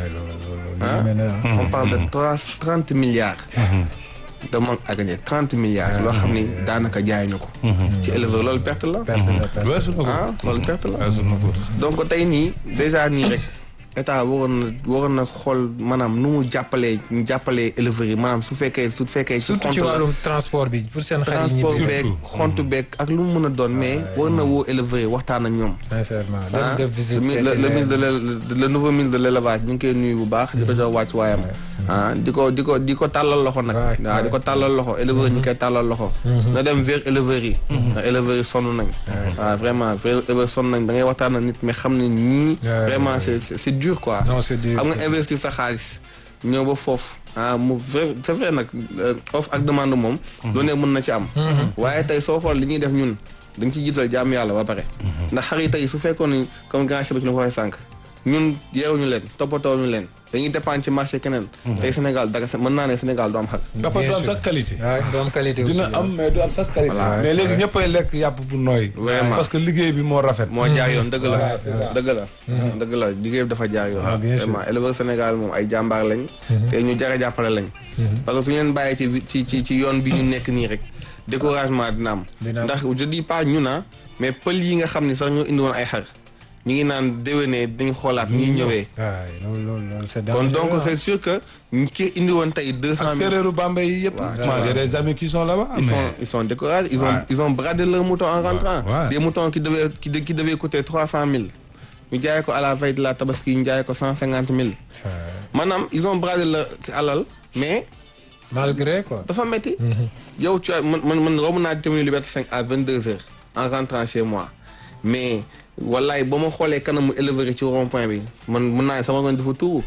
On parle de 30 milliards. de manque à gagner 30 milliards. loo xam ni daanaka jaay ñu ko. ci éleveur loolu perte la. loolu perte la. donc tey nii déjà nii rek état waroon na xool maanaam nu mu jàppalee éleveurs yi maanaam su fekkee. surtout ci wàllum transport bi pour seen xar yi transport beeg xontu beeg ak lu mu mën a doon mais war na woo éleveurs yi waxtaan ak ñoom. sincèrement dañu def visite le nouveau ministre de l'élevage ñu ngi koy nuyu bu baax. di ko jox wàcc waayam. di ko tàllal loxo nag. waaw di ko tàllal loxo éleveurs yi ñu koy tàllal loxo. na dem vers éleveurs yi. ndax éleveurs yi sonn nañ. waaw vraiment éleveurs sonn nañ da ngay waxtaan ak nit mais xam ne ñii. vraiment c'est dur quoi. non c'est dur xam nga investir sa xaalis ñëw ba foofu c'est vrai nag offre ak demande moom. lu ne mën na ci am. waaye tey soo xool li ñuy def ñun dañ ci jiital jàmm yàlla ba pare. ndax xar yi tey su fekkoon ni comme grand chef bi ñu ko waxee sànq ñun yeewuñu leen toppatoowuñu leen dañuy dépendre ci marché keneen. tey Sénégal dara mën naa ne Sénégal du am xar. dafa du am sax qualité. waaw du am qualité aussi dina am mais du am sax qualité. mais léegi ñëppay lekk yàpp bu nooy. vraiment parce que liggéey bi moo rafet. moo jaar yoon dëgg la Voilà, c'est ça. dëgg la. dëgg la liggéey bi dafa jaar yoon. Ah, bien sûr. vraiment éleveur Sénégal moom ay jàmbaar lañ. te ñu jar a jàppale lañ. parce que su ñu leen bàyyee ci yoon bi ñu nekk nii rek découragement dina am. Dina am. ndax je dis pas ñu na mais pël yi nga xam ni sax ñoo indi woon ay xar ñu ngi naan déwénee dañu xoolaat ñi ñëwee. waaw loolu c'est kon dangereux. donc c'est sûr que ki indi woon tey 200 ak 000. séeréeru Bambey yi yëpp. moi j'ai des amis qui sont là-bas. Ils sont découragés. Ouais. Ils ont bradé leurs moutons en rentrant. Ouais. Des moutons qui devaient coûter 300 000. Ñu jaayee ko à la veille de la tabaski ñu jaayee ko 150 000. Maanaam ils ont bradé leur alal mais malgré quoi. dafa metti. yow tu as man romb naa terminer Liberté 5 à 22 heures en rentrant chez moi mais wallaay ba ma xoolee kanamu éleveur yi ci rond-point bi man mën naa ne sama ngoon dafa tuuru.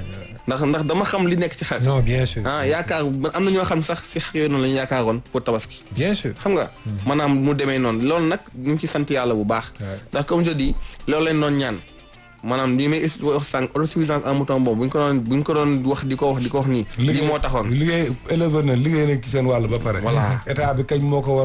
ndax dama xam li nekk ci xar. non bien sûr. yaakaar am na ñoo xam sax si xar yooyu noonu la ñu yaakaaroon pour tabaski. bien sûr. xam nga maanaam mu demee noonu loolu nag ñu ngi ci sant yàlla bu baax. ndax comme je dis loolu lañ doon ñaan maanaam li may wax sànq autosuffisance en mouton boobu bu ñu ko doon wax di ko wax nii. lii moo taxoon liggéey éleveur na liggéey nañ ci seen wàll ba pare. Voilà. état bi kañ moo ko war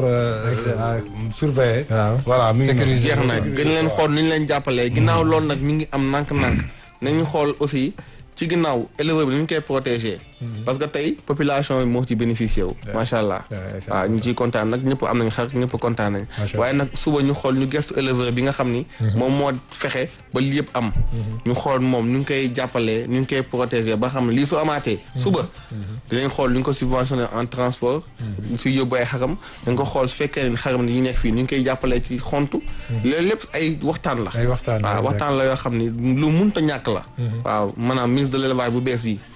a surveiller. waaw voilà mi ngi sécuriser. jeex na gën leen xool ni ñu leen jàppalee ginnaaw loolu nag mi ngi am nànk-nànk nañu xool aussi ci ginnaaw éleveur bi ni ñu koy protéger. parce que tey population bi moo ci bénéficié wu. macha allah waaw ñu ciy kontaan nag ñëpp am nañ xar ñëpp kontaan nañ. waaye nag suba ñu xool ñu gestu éleveur bi nga xam ni. moom moo fexe ba lii yëpp am. ñu xool moom ñu ngi koy jàppalee ñu ngi koy protéger ba xam lii su amaatee. suba dinañ xool ñu ngi ko subventionné en transport. su yóbbu ay xaram dañ ko xool su fekkee ne xaram ni ñu nekk fii ñu ngi koy jàppalee ci xontu. loolu lépp ay waxtaan la. ay waxtaan la waaw waxtaan la yoo xam ni lu munta ñàkk la. waaw maanaam ministre de l'élevage bu bees bi.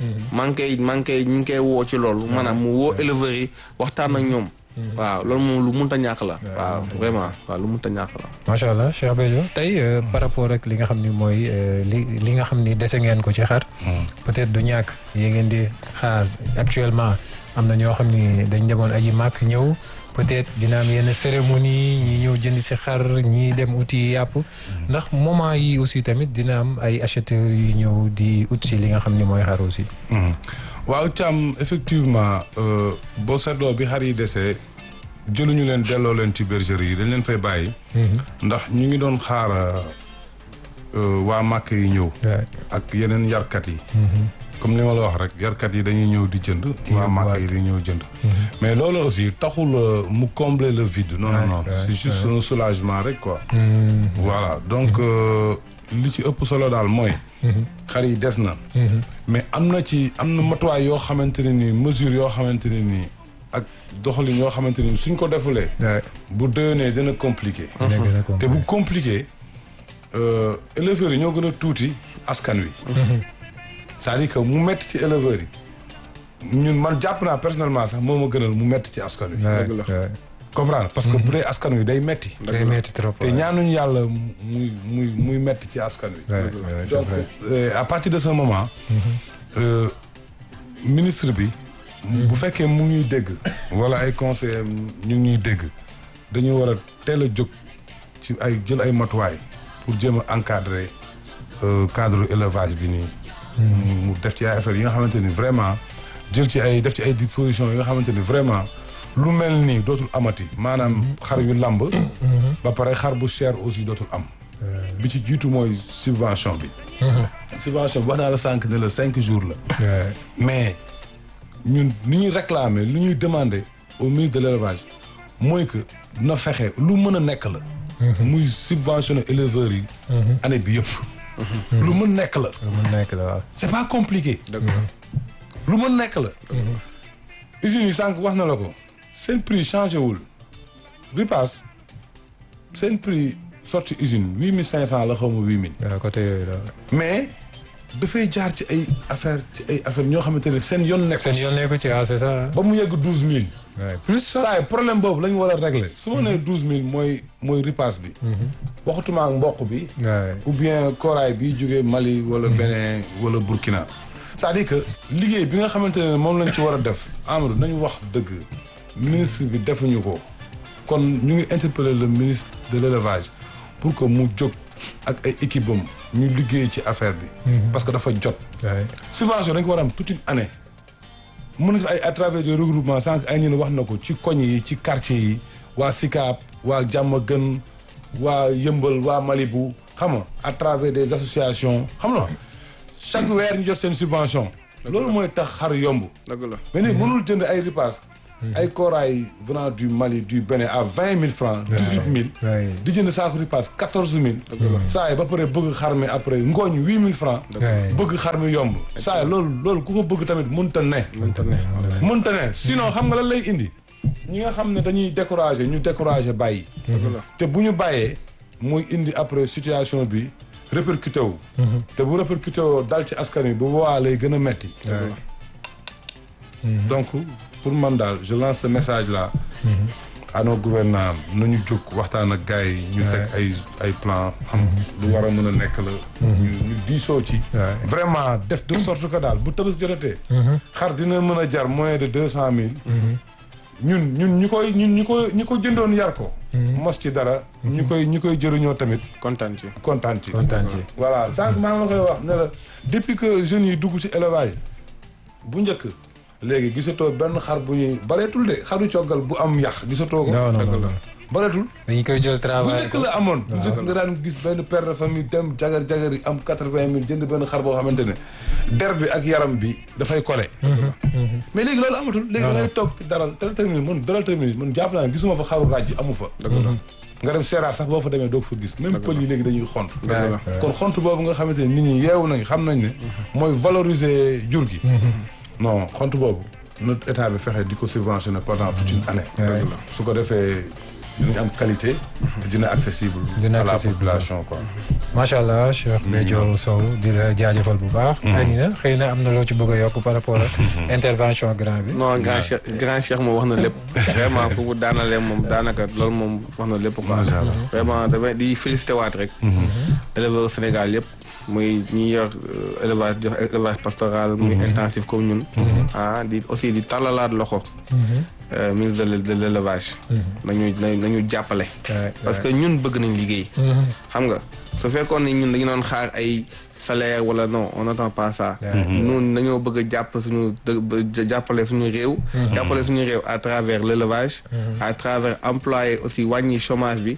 ñu ngi koy woo ci loolu maanaam mu woo éleveurs yi waxtaan ak ñoom. waaw loolu moom lu munta ñàkk la. waaw vraiment waaw lu munta ñàkk la. macha allah Cheikh Béthio tey par rapport ak li nga xam ni mooy li nga xam ni dese ngeen ko ci xar. peut-être du ñàkk yi ngeen di xaar actuellement am na ñoo xam ni dañ demoon aji màkk ñëw. peut-être dina am yenn cérémonie ñi ñëw jënd ci xar ñi dem uti yàpp ndax moment yi aussi tamit dina am ay acheteurs yu ñëw di ut ci li nga xam ni mooy xar aussi. waaw Thiam effectivement boo seetloo bi xar yi desee jëluñu leen delloo leen ci bergerie yi dañ leen fay bàyyi. ndax ñu ngi doon xaar waa màkk yi ñëw. ak yeneen yarkat yi. comme li ma la wax rek yarkat yi dañuy ñëw di jënd. waa màkk yi dañuy ñëw jënd. mais loolu aussi taxul mu combler le vide. non non c'est juste un soulagement rek quoi. voilà donc li ci ëpp solo daal mooy. xar yi des na. mais am na matuwaay yoo xamante ne nii mesure yoo xamante ne nii ak doxalin yoo xamante ne nii suñ ko defulee. bu déwénee dina compliqué. te bu compliqué éleveurs yi ñoo gën a tuuti askan wi. c'est-à-dire que mu metti ci éleveurs yi ñun man jàpp naa personnellement sax moo ma gënal mu metti ci askan wi. dëgg la comprendre parce que bu dee askan wi day metti. day metti trop te ñaanuñu yàlla muy metti ci askan wi. donc à partir de ce moment. ministre bi. bu fekkee mu ngi ñuy dégg. wala ay conseillers ñu ngi ñuy dégg dañu war a teel a jóg ci ay jël ay matuwaay pour jéem a encadrer cadre élevage bi nii. mu def ci ay affaires yi nga xamante ni vraiment def ci ay dispositions yi nga xamante ni vraiment lu mel nii dootul amati maanaam xar yu lamb. ba pare xar bu cher aussi dootul am. bi ci jiitu mooy subvention bi. subvention bi wax naa la sànq ne la 5 jours la. mais ñun ni ñuy réclamer lu ñuy demander au ministre de l'élevage mooy que na fexe lu mën a nekk la. muy subventionner éleveurs yi. année bi yëpp. lu mën nekk la. waaw. c'est pas compliqué. lu mën nekk la. usines yi sànq wax na la ko seen prix changé wul ripaas seen prix sortie usine 8500 la xaw ma 8000. waaw côté yooyu la. mais dafay jaar ci ay affaire ñoo xamante ne seen yoon nekk. seen yoon nekk ci c'est ça. ba mu yegg 12000. plus ça. saa problème boobu la ñu war a régler su ma nee 12000 mooy ripaas bi. waxatuma ak mboq bi. ou bien koraay bi jógee Mali wala Bénin wala Burkina. c'est-à-dire que liggéey bi nga xamante ne moom lañ ci war a def Amadou nañu wax dëgg ministre bi defuñu ko kon ñu ngi interpeller le ministre de l'élevage pour que mu jóg ak ay équipe am ñu liggéey ci affaire bi. parce que dafa jot. subvention dañ ko war a am toute une année. mën na ay à travers des regroupements sànq ay ñun wax na ko ci koñ yi ci quartier yi waa Sicap waa Diamaguène waa Yëmbal waa Malibu xam nga à travers des associations xam nga chaque weer ñu jot seen subvention. loolu mooy tax xar yomb. dëgg la mais ni mënul jënd ay ripaas. ay kooraay venant du Mali du Bénin à 20 000 francs. 18 000. di jënd saako ripaas 14 000. saa yi ba pare bëgg xar mi après ngooñ 8 000 francs. bëgg xar mi yomb. saa yi loolu ku ko bëgg tamit mënta ne. mënta ne sinon xam nga lan lay indi. ñi nga xam ne dañuy décourager ñu décourager bàyyi. te bu ñu bàyyee muy indi après situation bi répercuté wu. te bu répercuté woo dal ci askan wi bu boobaa lay gën a metti. donc pour man daal je lance ce message là. à nos gouvernants nañu jóg waxtaan ak gars yi ñu teg ay plan xam lu war a mën a nekk la. ñu diisoo ci. vraiment def de sorte que daal bu Tabaski jotatee. xar dina mën a jar moins de 200 000. ñun ñi ko jëndoon yar ko. mos ci dara. ñi koy jëriñoo tamit. kontaan ci. voilà sànq maa ngi la koy wax ne la depuis que jeunes yi dugg ci élevage bu njëkk léegi gisatoo benn xar bu ñuy bareetul de xaru coggal bu am yàq gisatoo ko. non bareetul. dañu koy jël travail bu njëkk la amoon. bu njëkk nga daan gis benn père de famille dem jagar yi am 80 000 jënd benn xar boo xamante ne der bi ak yaram bi dafay collé. mais léegi loolu amatul. léegi da ngay toog daral terminé man jàpp naa ne gisuma fa xaru ràjj amu fa. nga dem Seera sax boo fa demee doo ko fa gis. même pël yi léegi dañuy xont. kon xont boobu nga xamante ne nit ñi yeewu nañ xam nañ ne. mooy valoriser jur gi. non xont boobu notre état bi fexe di ko subventionner pendant toute une année. su ko defee dinañ am qualité. te dina accessible. à la population quoi. macha allah Cheikh Béthio Sow di la jaajëfal bu baax. Anina xëy na am na loo ci bëgg a yokk par rapport ak intervention grand bi. non grand Cheikh moom wax na lépp. vraiment fu mu daanalee moom daanaka loolu moom wax na lépp quoi. vraiment damay di félicité waat rek. éleveur Sénégal yëpp. muy ñi yor élevage pastoral muy intensif comme ñun. di aussi di tàllalaat loxo. ministre de l'élevage. nañu jàppale. parce que ñun bëgg nañ liggéey. xam nga su fekkoon ni ñun dañu doon xaar ay salaire wala non on n'attend pas ça. ñun dañoo bëgg a jàppale suñu réew. jàppale suñu réew à travers l'élevage. à travers employé aussi wàññi chômage bi.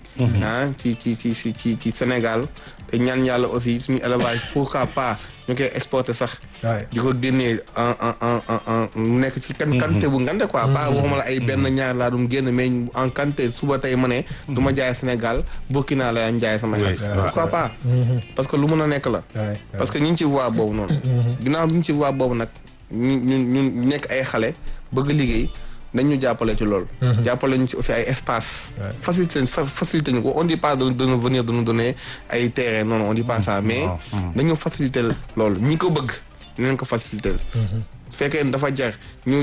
ci Sénégal. te ñaan yàlla aussi suñu élevage pourquoi pas ñu koy exporter sax. di ko génnee en mu nekk ci quantité bu ngande quoi. pas waxuma la ay benn ñaar laa doon génn mais en quantité suba tey ma ne. du ma jaay Sénégal Burkina la ñu jaay sama xel. pourquoi pas. parce que lu mën a nekk la. parce que ñu ngi ci voie boobu noonu. ginnaaw bi ñu ci voie boobu nag ñu nekk ay xale bëgg liggéey. dañu jàppale ci loolu. jàppale ñu ci aussi ay espace facilité ñu ko on dit pas de nous venir de nous donner ay terrain non on dit pas ça mais dañu facilité loolu ñi ko bëgg dinañ ko facilité. su fekkee dafa jar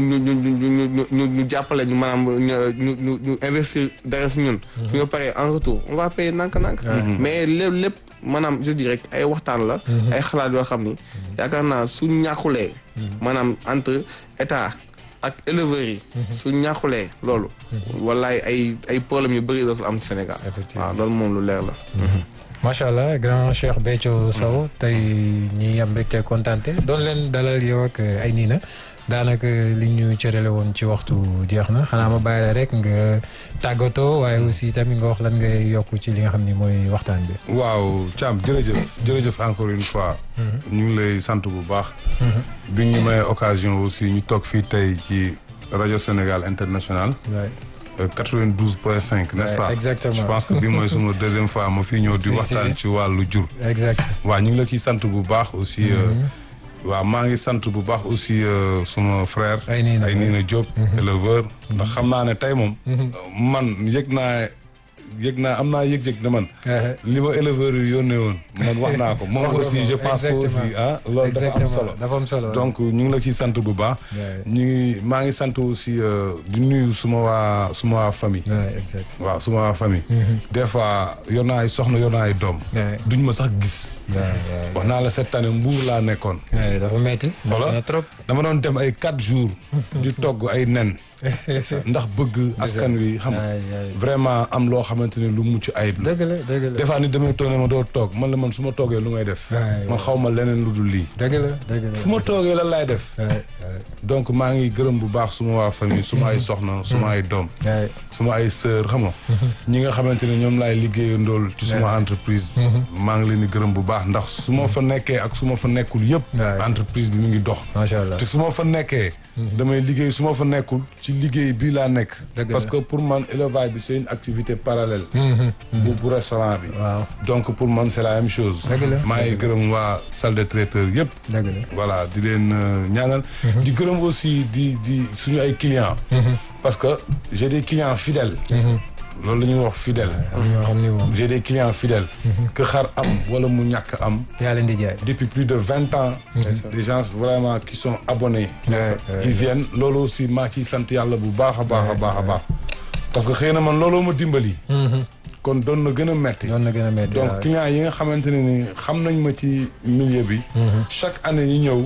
ñu jàppale ñu maanaam ñu investir dara si ñun. suñu paree en retour on va payer nànk-nànk. mais lépp maanaam je dis rek ay waxtaan la. ay xalaat yoo xam ni yaakaar naa su ñàkkulee. maanaam entre état. ak éleveurs yi. su ñàkkulee loolu. wallaay ay problèmes yu bëri dootul am ci Sénégal. waaw loolu moom lu leer la. macha allah grand Cheikh Béthio Sow tey ñi am mbégte kontaante doon leen dalal yow ak ay niina daanaka li ñu cërale woon ci waxtu jeex na xanaa ma bàyyi la rek nga tàggatoo waaye aussi tamit nga wax lan ngay yokk ci li nga xam ni mooy waxtaan bi. waaw Thiam jërëjëf encore une fois. ñu ngi lay sant bu baax. bi ñu may occasion aussi ñu toog fii tey ci rajo Sénégal International. 92.5 n'est-ce pas. exactement je pense que bi mooy suma deuxième fois ma fii ñëw di waxtaan ci wàllu jur. exact waaw ñu ngi la ciy sant bu baax aussi. waaw maa ngi sant bu baax aussi suma frère. ay Niina Diop. éleveur. ndax xam naa ne tey moom. man yëg naa am naa yëg-yëg ne man. li ma éleveurs yi yónnee woon. man wax naa ko moom aussi je pense que aussi loolu dafa am solo. donc ñu ngi la ciy sant bu baax. maa ngi sant aussi di nuyu suma waa famille. waaw suma waa famille. des fois yor naa ay soxna yor naa ay doom. duñ ma sax gis. wax naa la cette année Mbuur laa nekkoon. dafa metti voilà trop. dama doon dem ay 4 jours. di togg ay nen. ndax bëgg askan wi xam nga vraiment am loo xamante ne lu mucc ayib la. dëgg la dëgg la des fois nit damay toog ne ma doo toog man la man su ma toogee lu ngay def. man xaw ma leneen lu dul lii. dëgg la dëgg la fu ma toogee lan laay def. donc maa ngi gërëm bu baax suma waa famille suma ay soxna suma ay doom. suma ay sœur xam nga. ñi nga xamante ne ñoom laay liggéeyandool ci suma entreprise. maa ngi leen di gërëm bu baax ndax su ma fa nekkee ak su ma fa nekkul yëpp. entreprise bi mu ngi dox. macha allah te su ma fa nekkee. damay liggéey su ma fa nekkul ci liggéey bii laa nekk. parce que pour man élevage bi c'est une activité parallèle. bu restaurant bi. waaw donc pour man c'est la même chose. maa ngi gërëm waa salle de traiteur yëpp. voilà di leen ñaanal. di gërëm aussi di suñu ay clients. parce que j'ai des clients fidèles. loolu la ñuy wax fidèle. j'ai des clients fidèles. que xar am wala mu ñàkk am. yaa leen di jaay. depuis plus de 20 ans. des gens vraiment qui sont abonnés. ils viennent loolu aussi maa ciy sant yàlla bu baax a baax a baax a baax. parce que xëy na man looloo ma dimbali. kon doon na gën a metti. doon na gën a metti donc clients yi nga xamante ne ni xam nañ ma ci milieu bi. chaque année ñu ñëw.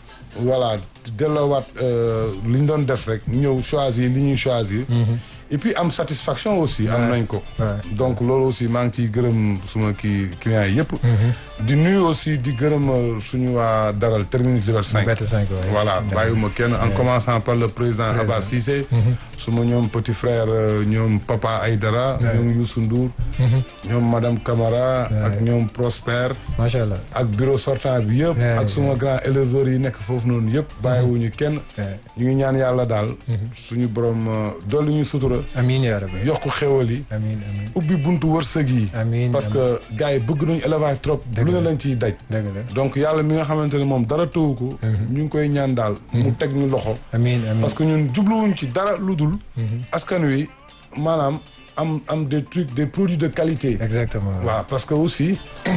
voilà delloowaat li ñu doon def rek ñëw choisir li ñuy choisir. et puis am satisfaction aussi am nañ ko. donc loolu aussi maa ngi ciy gërëm suma kii clients yi yëpp. di nuyu aussi di gërëm suñu waa daral terminus Liberté 5. voilà bàyyiwuma kenn en commençant par le président Abba Cissé. suma ñoom petit frère ñoom Papa Aydara. ñoom Youssou Ndour. ñoom madame Camara. ak ñoom Prosper. macha allah ak bureau sortant bi yëpp. ak suma grand éleveurs yi nekk foofu noonu yëpp bàyyiwuñu kenn. ñu ngi ñaan yàlla daal. suñu borom dolli ñu sutura. amiin yaa rabbi yokk xéwal yi. amiin amiin ubbi buntu wërsëg yi. amiin parce que gars yi bëgg nañu élevage trop. lu ne lañ ciy daj. donc yàlla mi nga xamante ne moom dara tëwu ko. ñu ngi koy ñaan daal. mu teg ñu loxo. amiin amiin parce que ñun jubluwuñ ci dara lu dul. askan wi maanaam am des trucs des produits de qualité. exactement waaw parce que aussi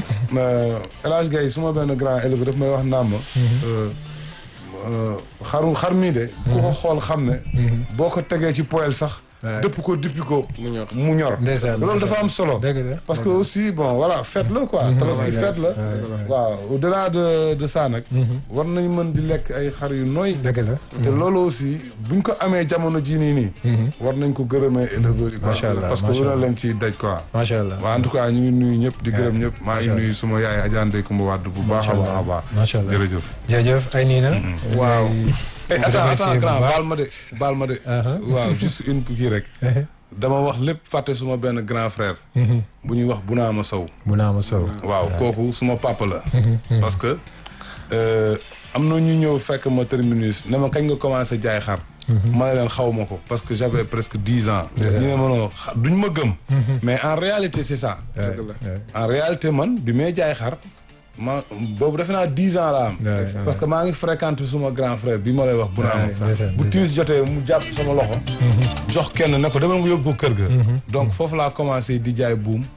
El Hadj Gaye suma benn grand éleveur daf may wax naam ma. xar mii de. ku ko xool xam ne. boo ko tegee ci poêle sax. dëpp ko dippi ko mu ñor loolu dafa am solo parce que aussi bon voilà fête la quoi tabaski fête la waaw au delà de ça nag war nañ mën di lekk ay xar yu nooy te loolu aussi buñ ko amee jamono jii nii war nañ ko gërëmee éleveurs yi parce que wuna leen ci daj quoi macha allah waaw en tout cas ñu ngi nuyu ñëpp di gërëm ñëpp maa ngi nuyu suma yaay Adja Ndeye Coumba Wade bu baax a baax a baax macha allah jërëjëf ay nii na waaw attends grand baal ma de waaw juste une kii rek dama wax lépp fàtte suma benn grand frère bu ñuy wax Bunaama Sow waaw kooku suma papa la parce que am na ñu ñëw fekk ma terminus ne ma kañ nga commencé jaay xar ma ne leen xaw ma ko parce que j'avais presque 10 ans ñu ne ma duñ ma gëm mais en réalité c'est ça en réalité man bi may jaay xar boobu defe naa 10 ans la am parce que maa ngi fréquenté suma grand frère bi ma lay wax bu naa bu timis jotee mu jàpp sama loxo jox kenn ne ko demal nga yóbbu ko kër ga donc foofu laa commencé di jaay buum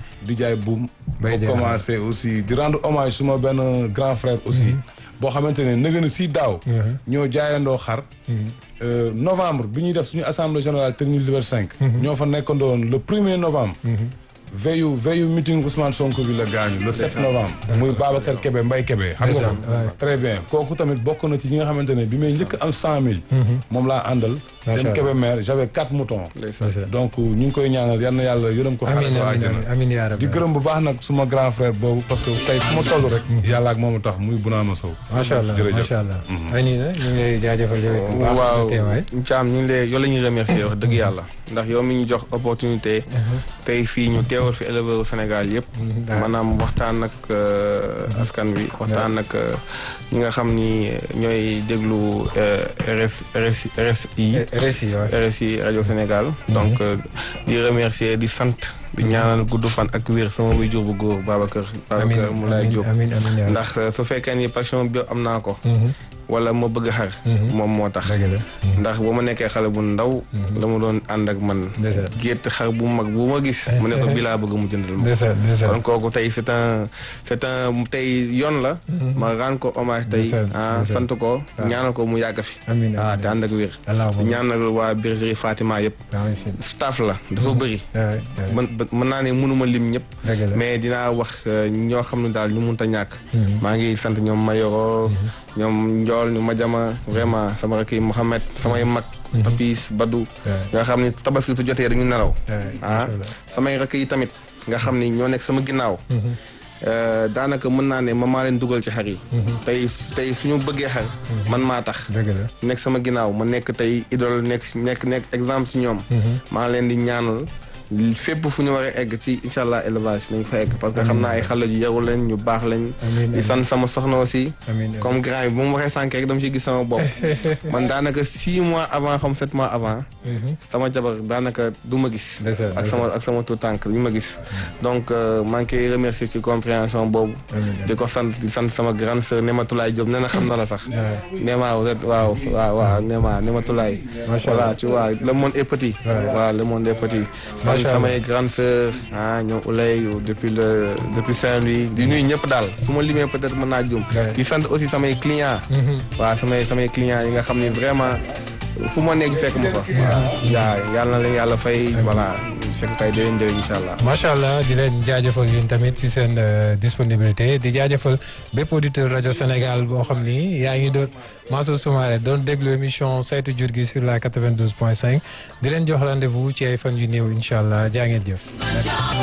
boo commencé aussi di rendre hommage suma benn grand frère aussi boo xamante ne nëgën si daaw ñoo jaayandoo xar novembre bi ñuy def suñu assemblée générale terminus Liberté 5 ñoo fa nekkandoon le 1er novembre veillu meeting Ousmane Sonko bi la gaañu le 7 novembre muy Babacar Kébé Mbaye Kébé xam nga ko très bien kooku tamit bokk na ci ñi nga xamante ne bi may njëkk am 100 000 moom laa àndal dem Kébé maire j'avais 4 moutons donc ñu ngi koy ñaanal yal na yàlla yërëm ko xare ko àjjana di gërëm bu baax nag suma grand frère boobu parce que tey fu ma toll rek yàlla ak moom a tax muy Bunaama Sow macha allah macha allah ay nii na ñu ngi lay jaajëfal yow waaw Thiam ñu ngi lay yow la ñuy remercier wax dëgg yàlla ndax yow mi ñu jox opportunité tey fii ñu teewal fi éleveur Sénégal yëpp maanaam waxtaan ak askan wi waxtaan ak ñi nga xam ni ñooy déglu RSI rajo Sénégal donc di remercier di sant di ñaanal gudd fan ak wér sama waajur bu góor Babacar Moulay Diop ndax su fekkee ni passion bi am naa ko wala ma bëgg xar moom moo tax ndax ba ma nekkee xale bu ndaw la ma doon ànd ak man gétt xar bu mag bu ma gis mu ne ko bi laa bëgg mu jëndal ma kon kooku tey c'est un tey yoon la ma rendre ko hommage tey sant ko ñaanal ko mu yàgg fi te ànd ak wér di ñaanal waa bergerie Fatima yëpp staff la dafa bëri mën naa ne mënuma lim ñëpp mais dinaa wax ñoo xam ne daal ñu mënta ñàkk maa ngi sant ñoom Mayoro ñoom Ndiol ñu Madiama vraiment sama rakk yi Mouhamed samay mag. Papis Badou. nga xam ni tabaski su jotee dañu nelaw. samay rakk yi tamit nga xam ni ñoo nekk sama ginnaaw. daanaka mën naa ne maa leen dugal ci xar yi. tey suñu bëggee xar. man maa tax. nekk sama ginnaaw ma nekk tey idole nekk exemple ci ñoom. maa leen di ñaanal fépp fu ñu war a egg ci incha allah élevage nañ fa egg parce que xam naa ay xale yu yaru lañ ñu baax lañ. di sant sama soxna aussi. comme grand bi bu mu waxee sànq rek dama ciy gis sama bopp. man daanaka 6 mois avant xam 7 mois avant. sama jabar daanaka du ma gis. ak sama tout tànk du ma gis. donc maa ngi koy remercier ci compréhension boobu. di ko sant di sant sama grande sœur Néma Toulaye Diop nee na xam na la sax. Néma waaw Néma Toulaye. voilà tu vois le monde est petit. voilà le monde est petit. samay grande sœur ñoom Oulay depuis Saint-Louis di nuyu ñëpp daal su ma limee peut-être mën naa jum di sant aussi samay clients waaw samay clients yi nga xam ni vraiment fu ma nekk fekk ma fa waaw yàlla na leen yàlla fay voilà fekk kay déwén incha allah macha allah di leen jaajëfal yéen tamit si seen disponibilité di jaajëfal bépp auditeur rajo Sénégal boo xam ni yaa ngi doon Mansour Soumaré doon déglu émission saytu jur gi sur la 92.5 di leen jox rendez-vous ci ay fan yu néew incha allah jaa ngeen jëf.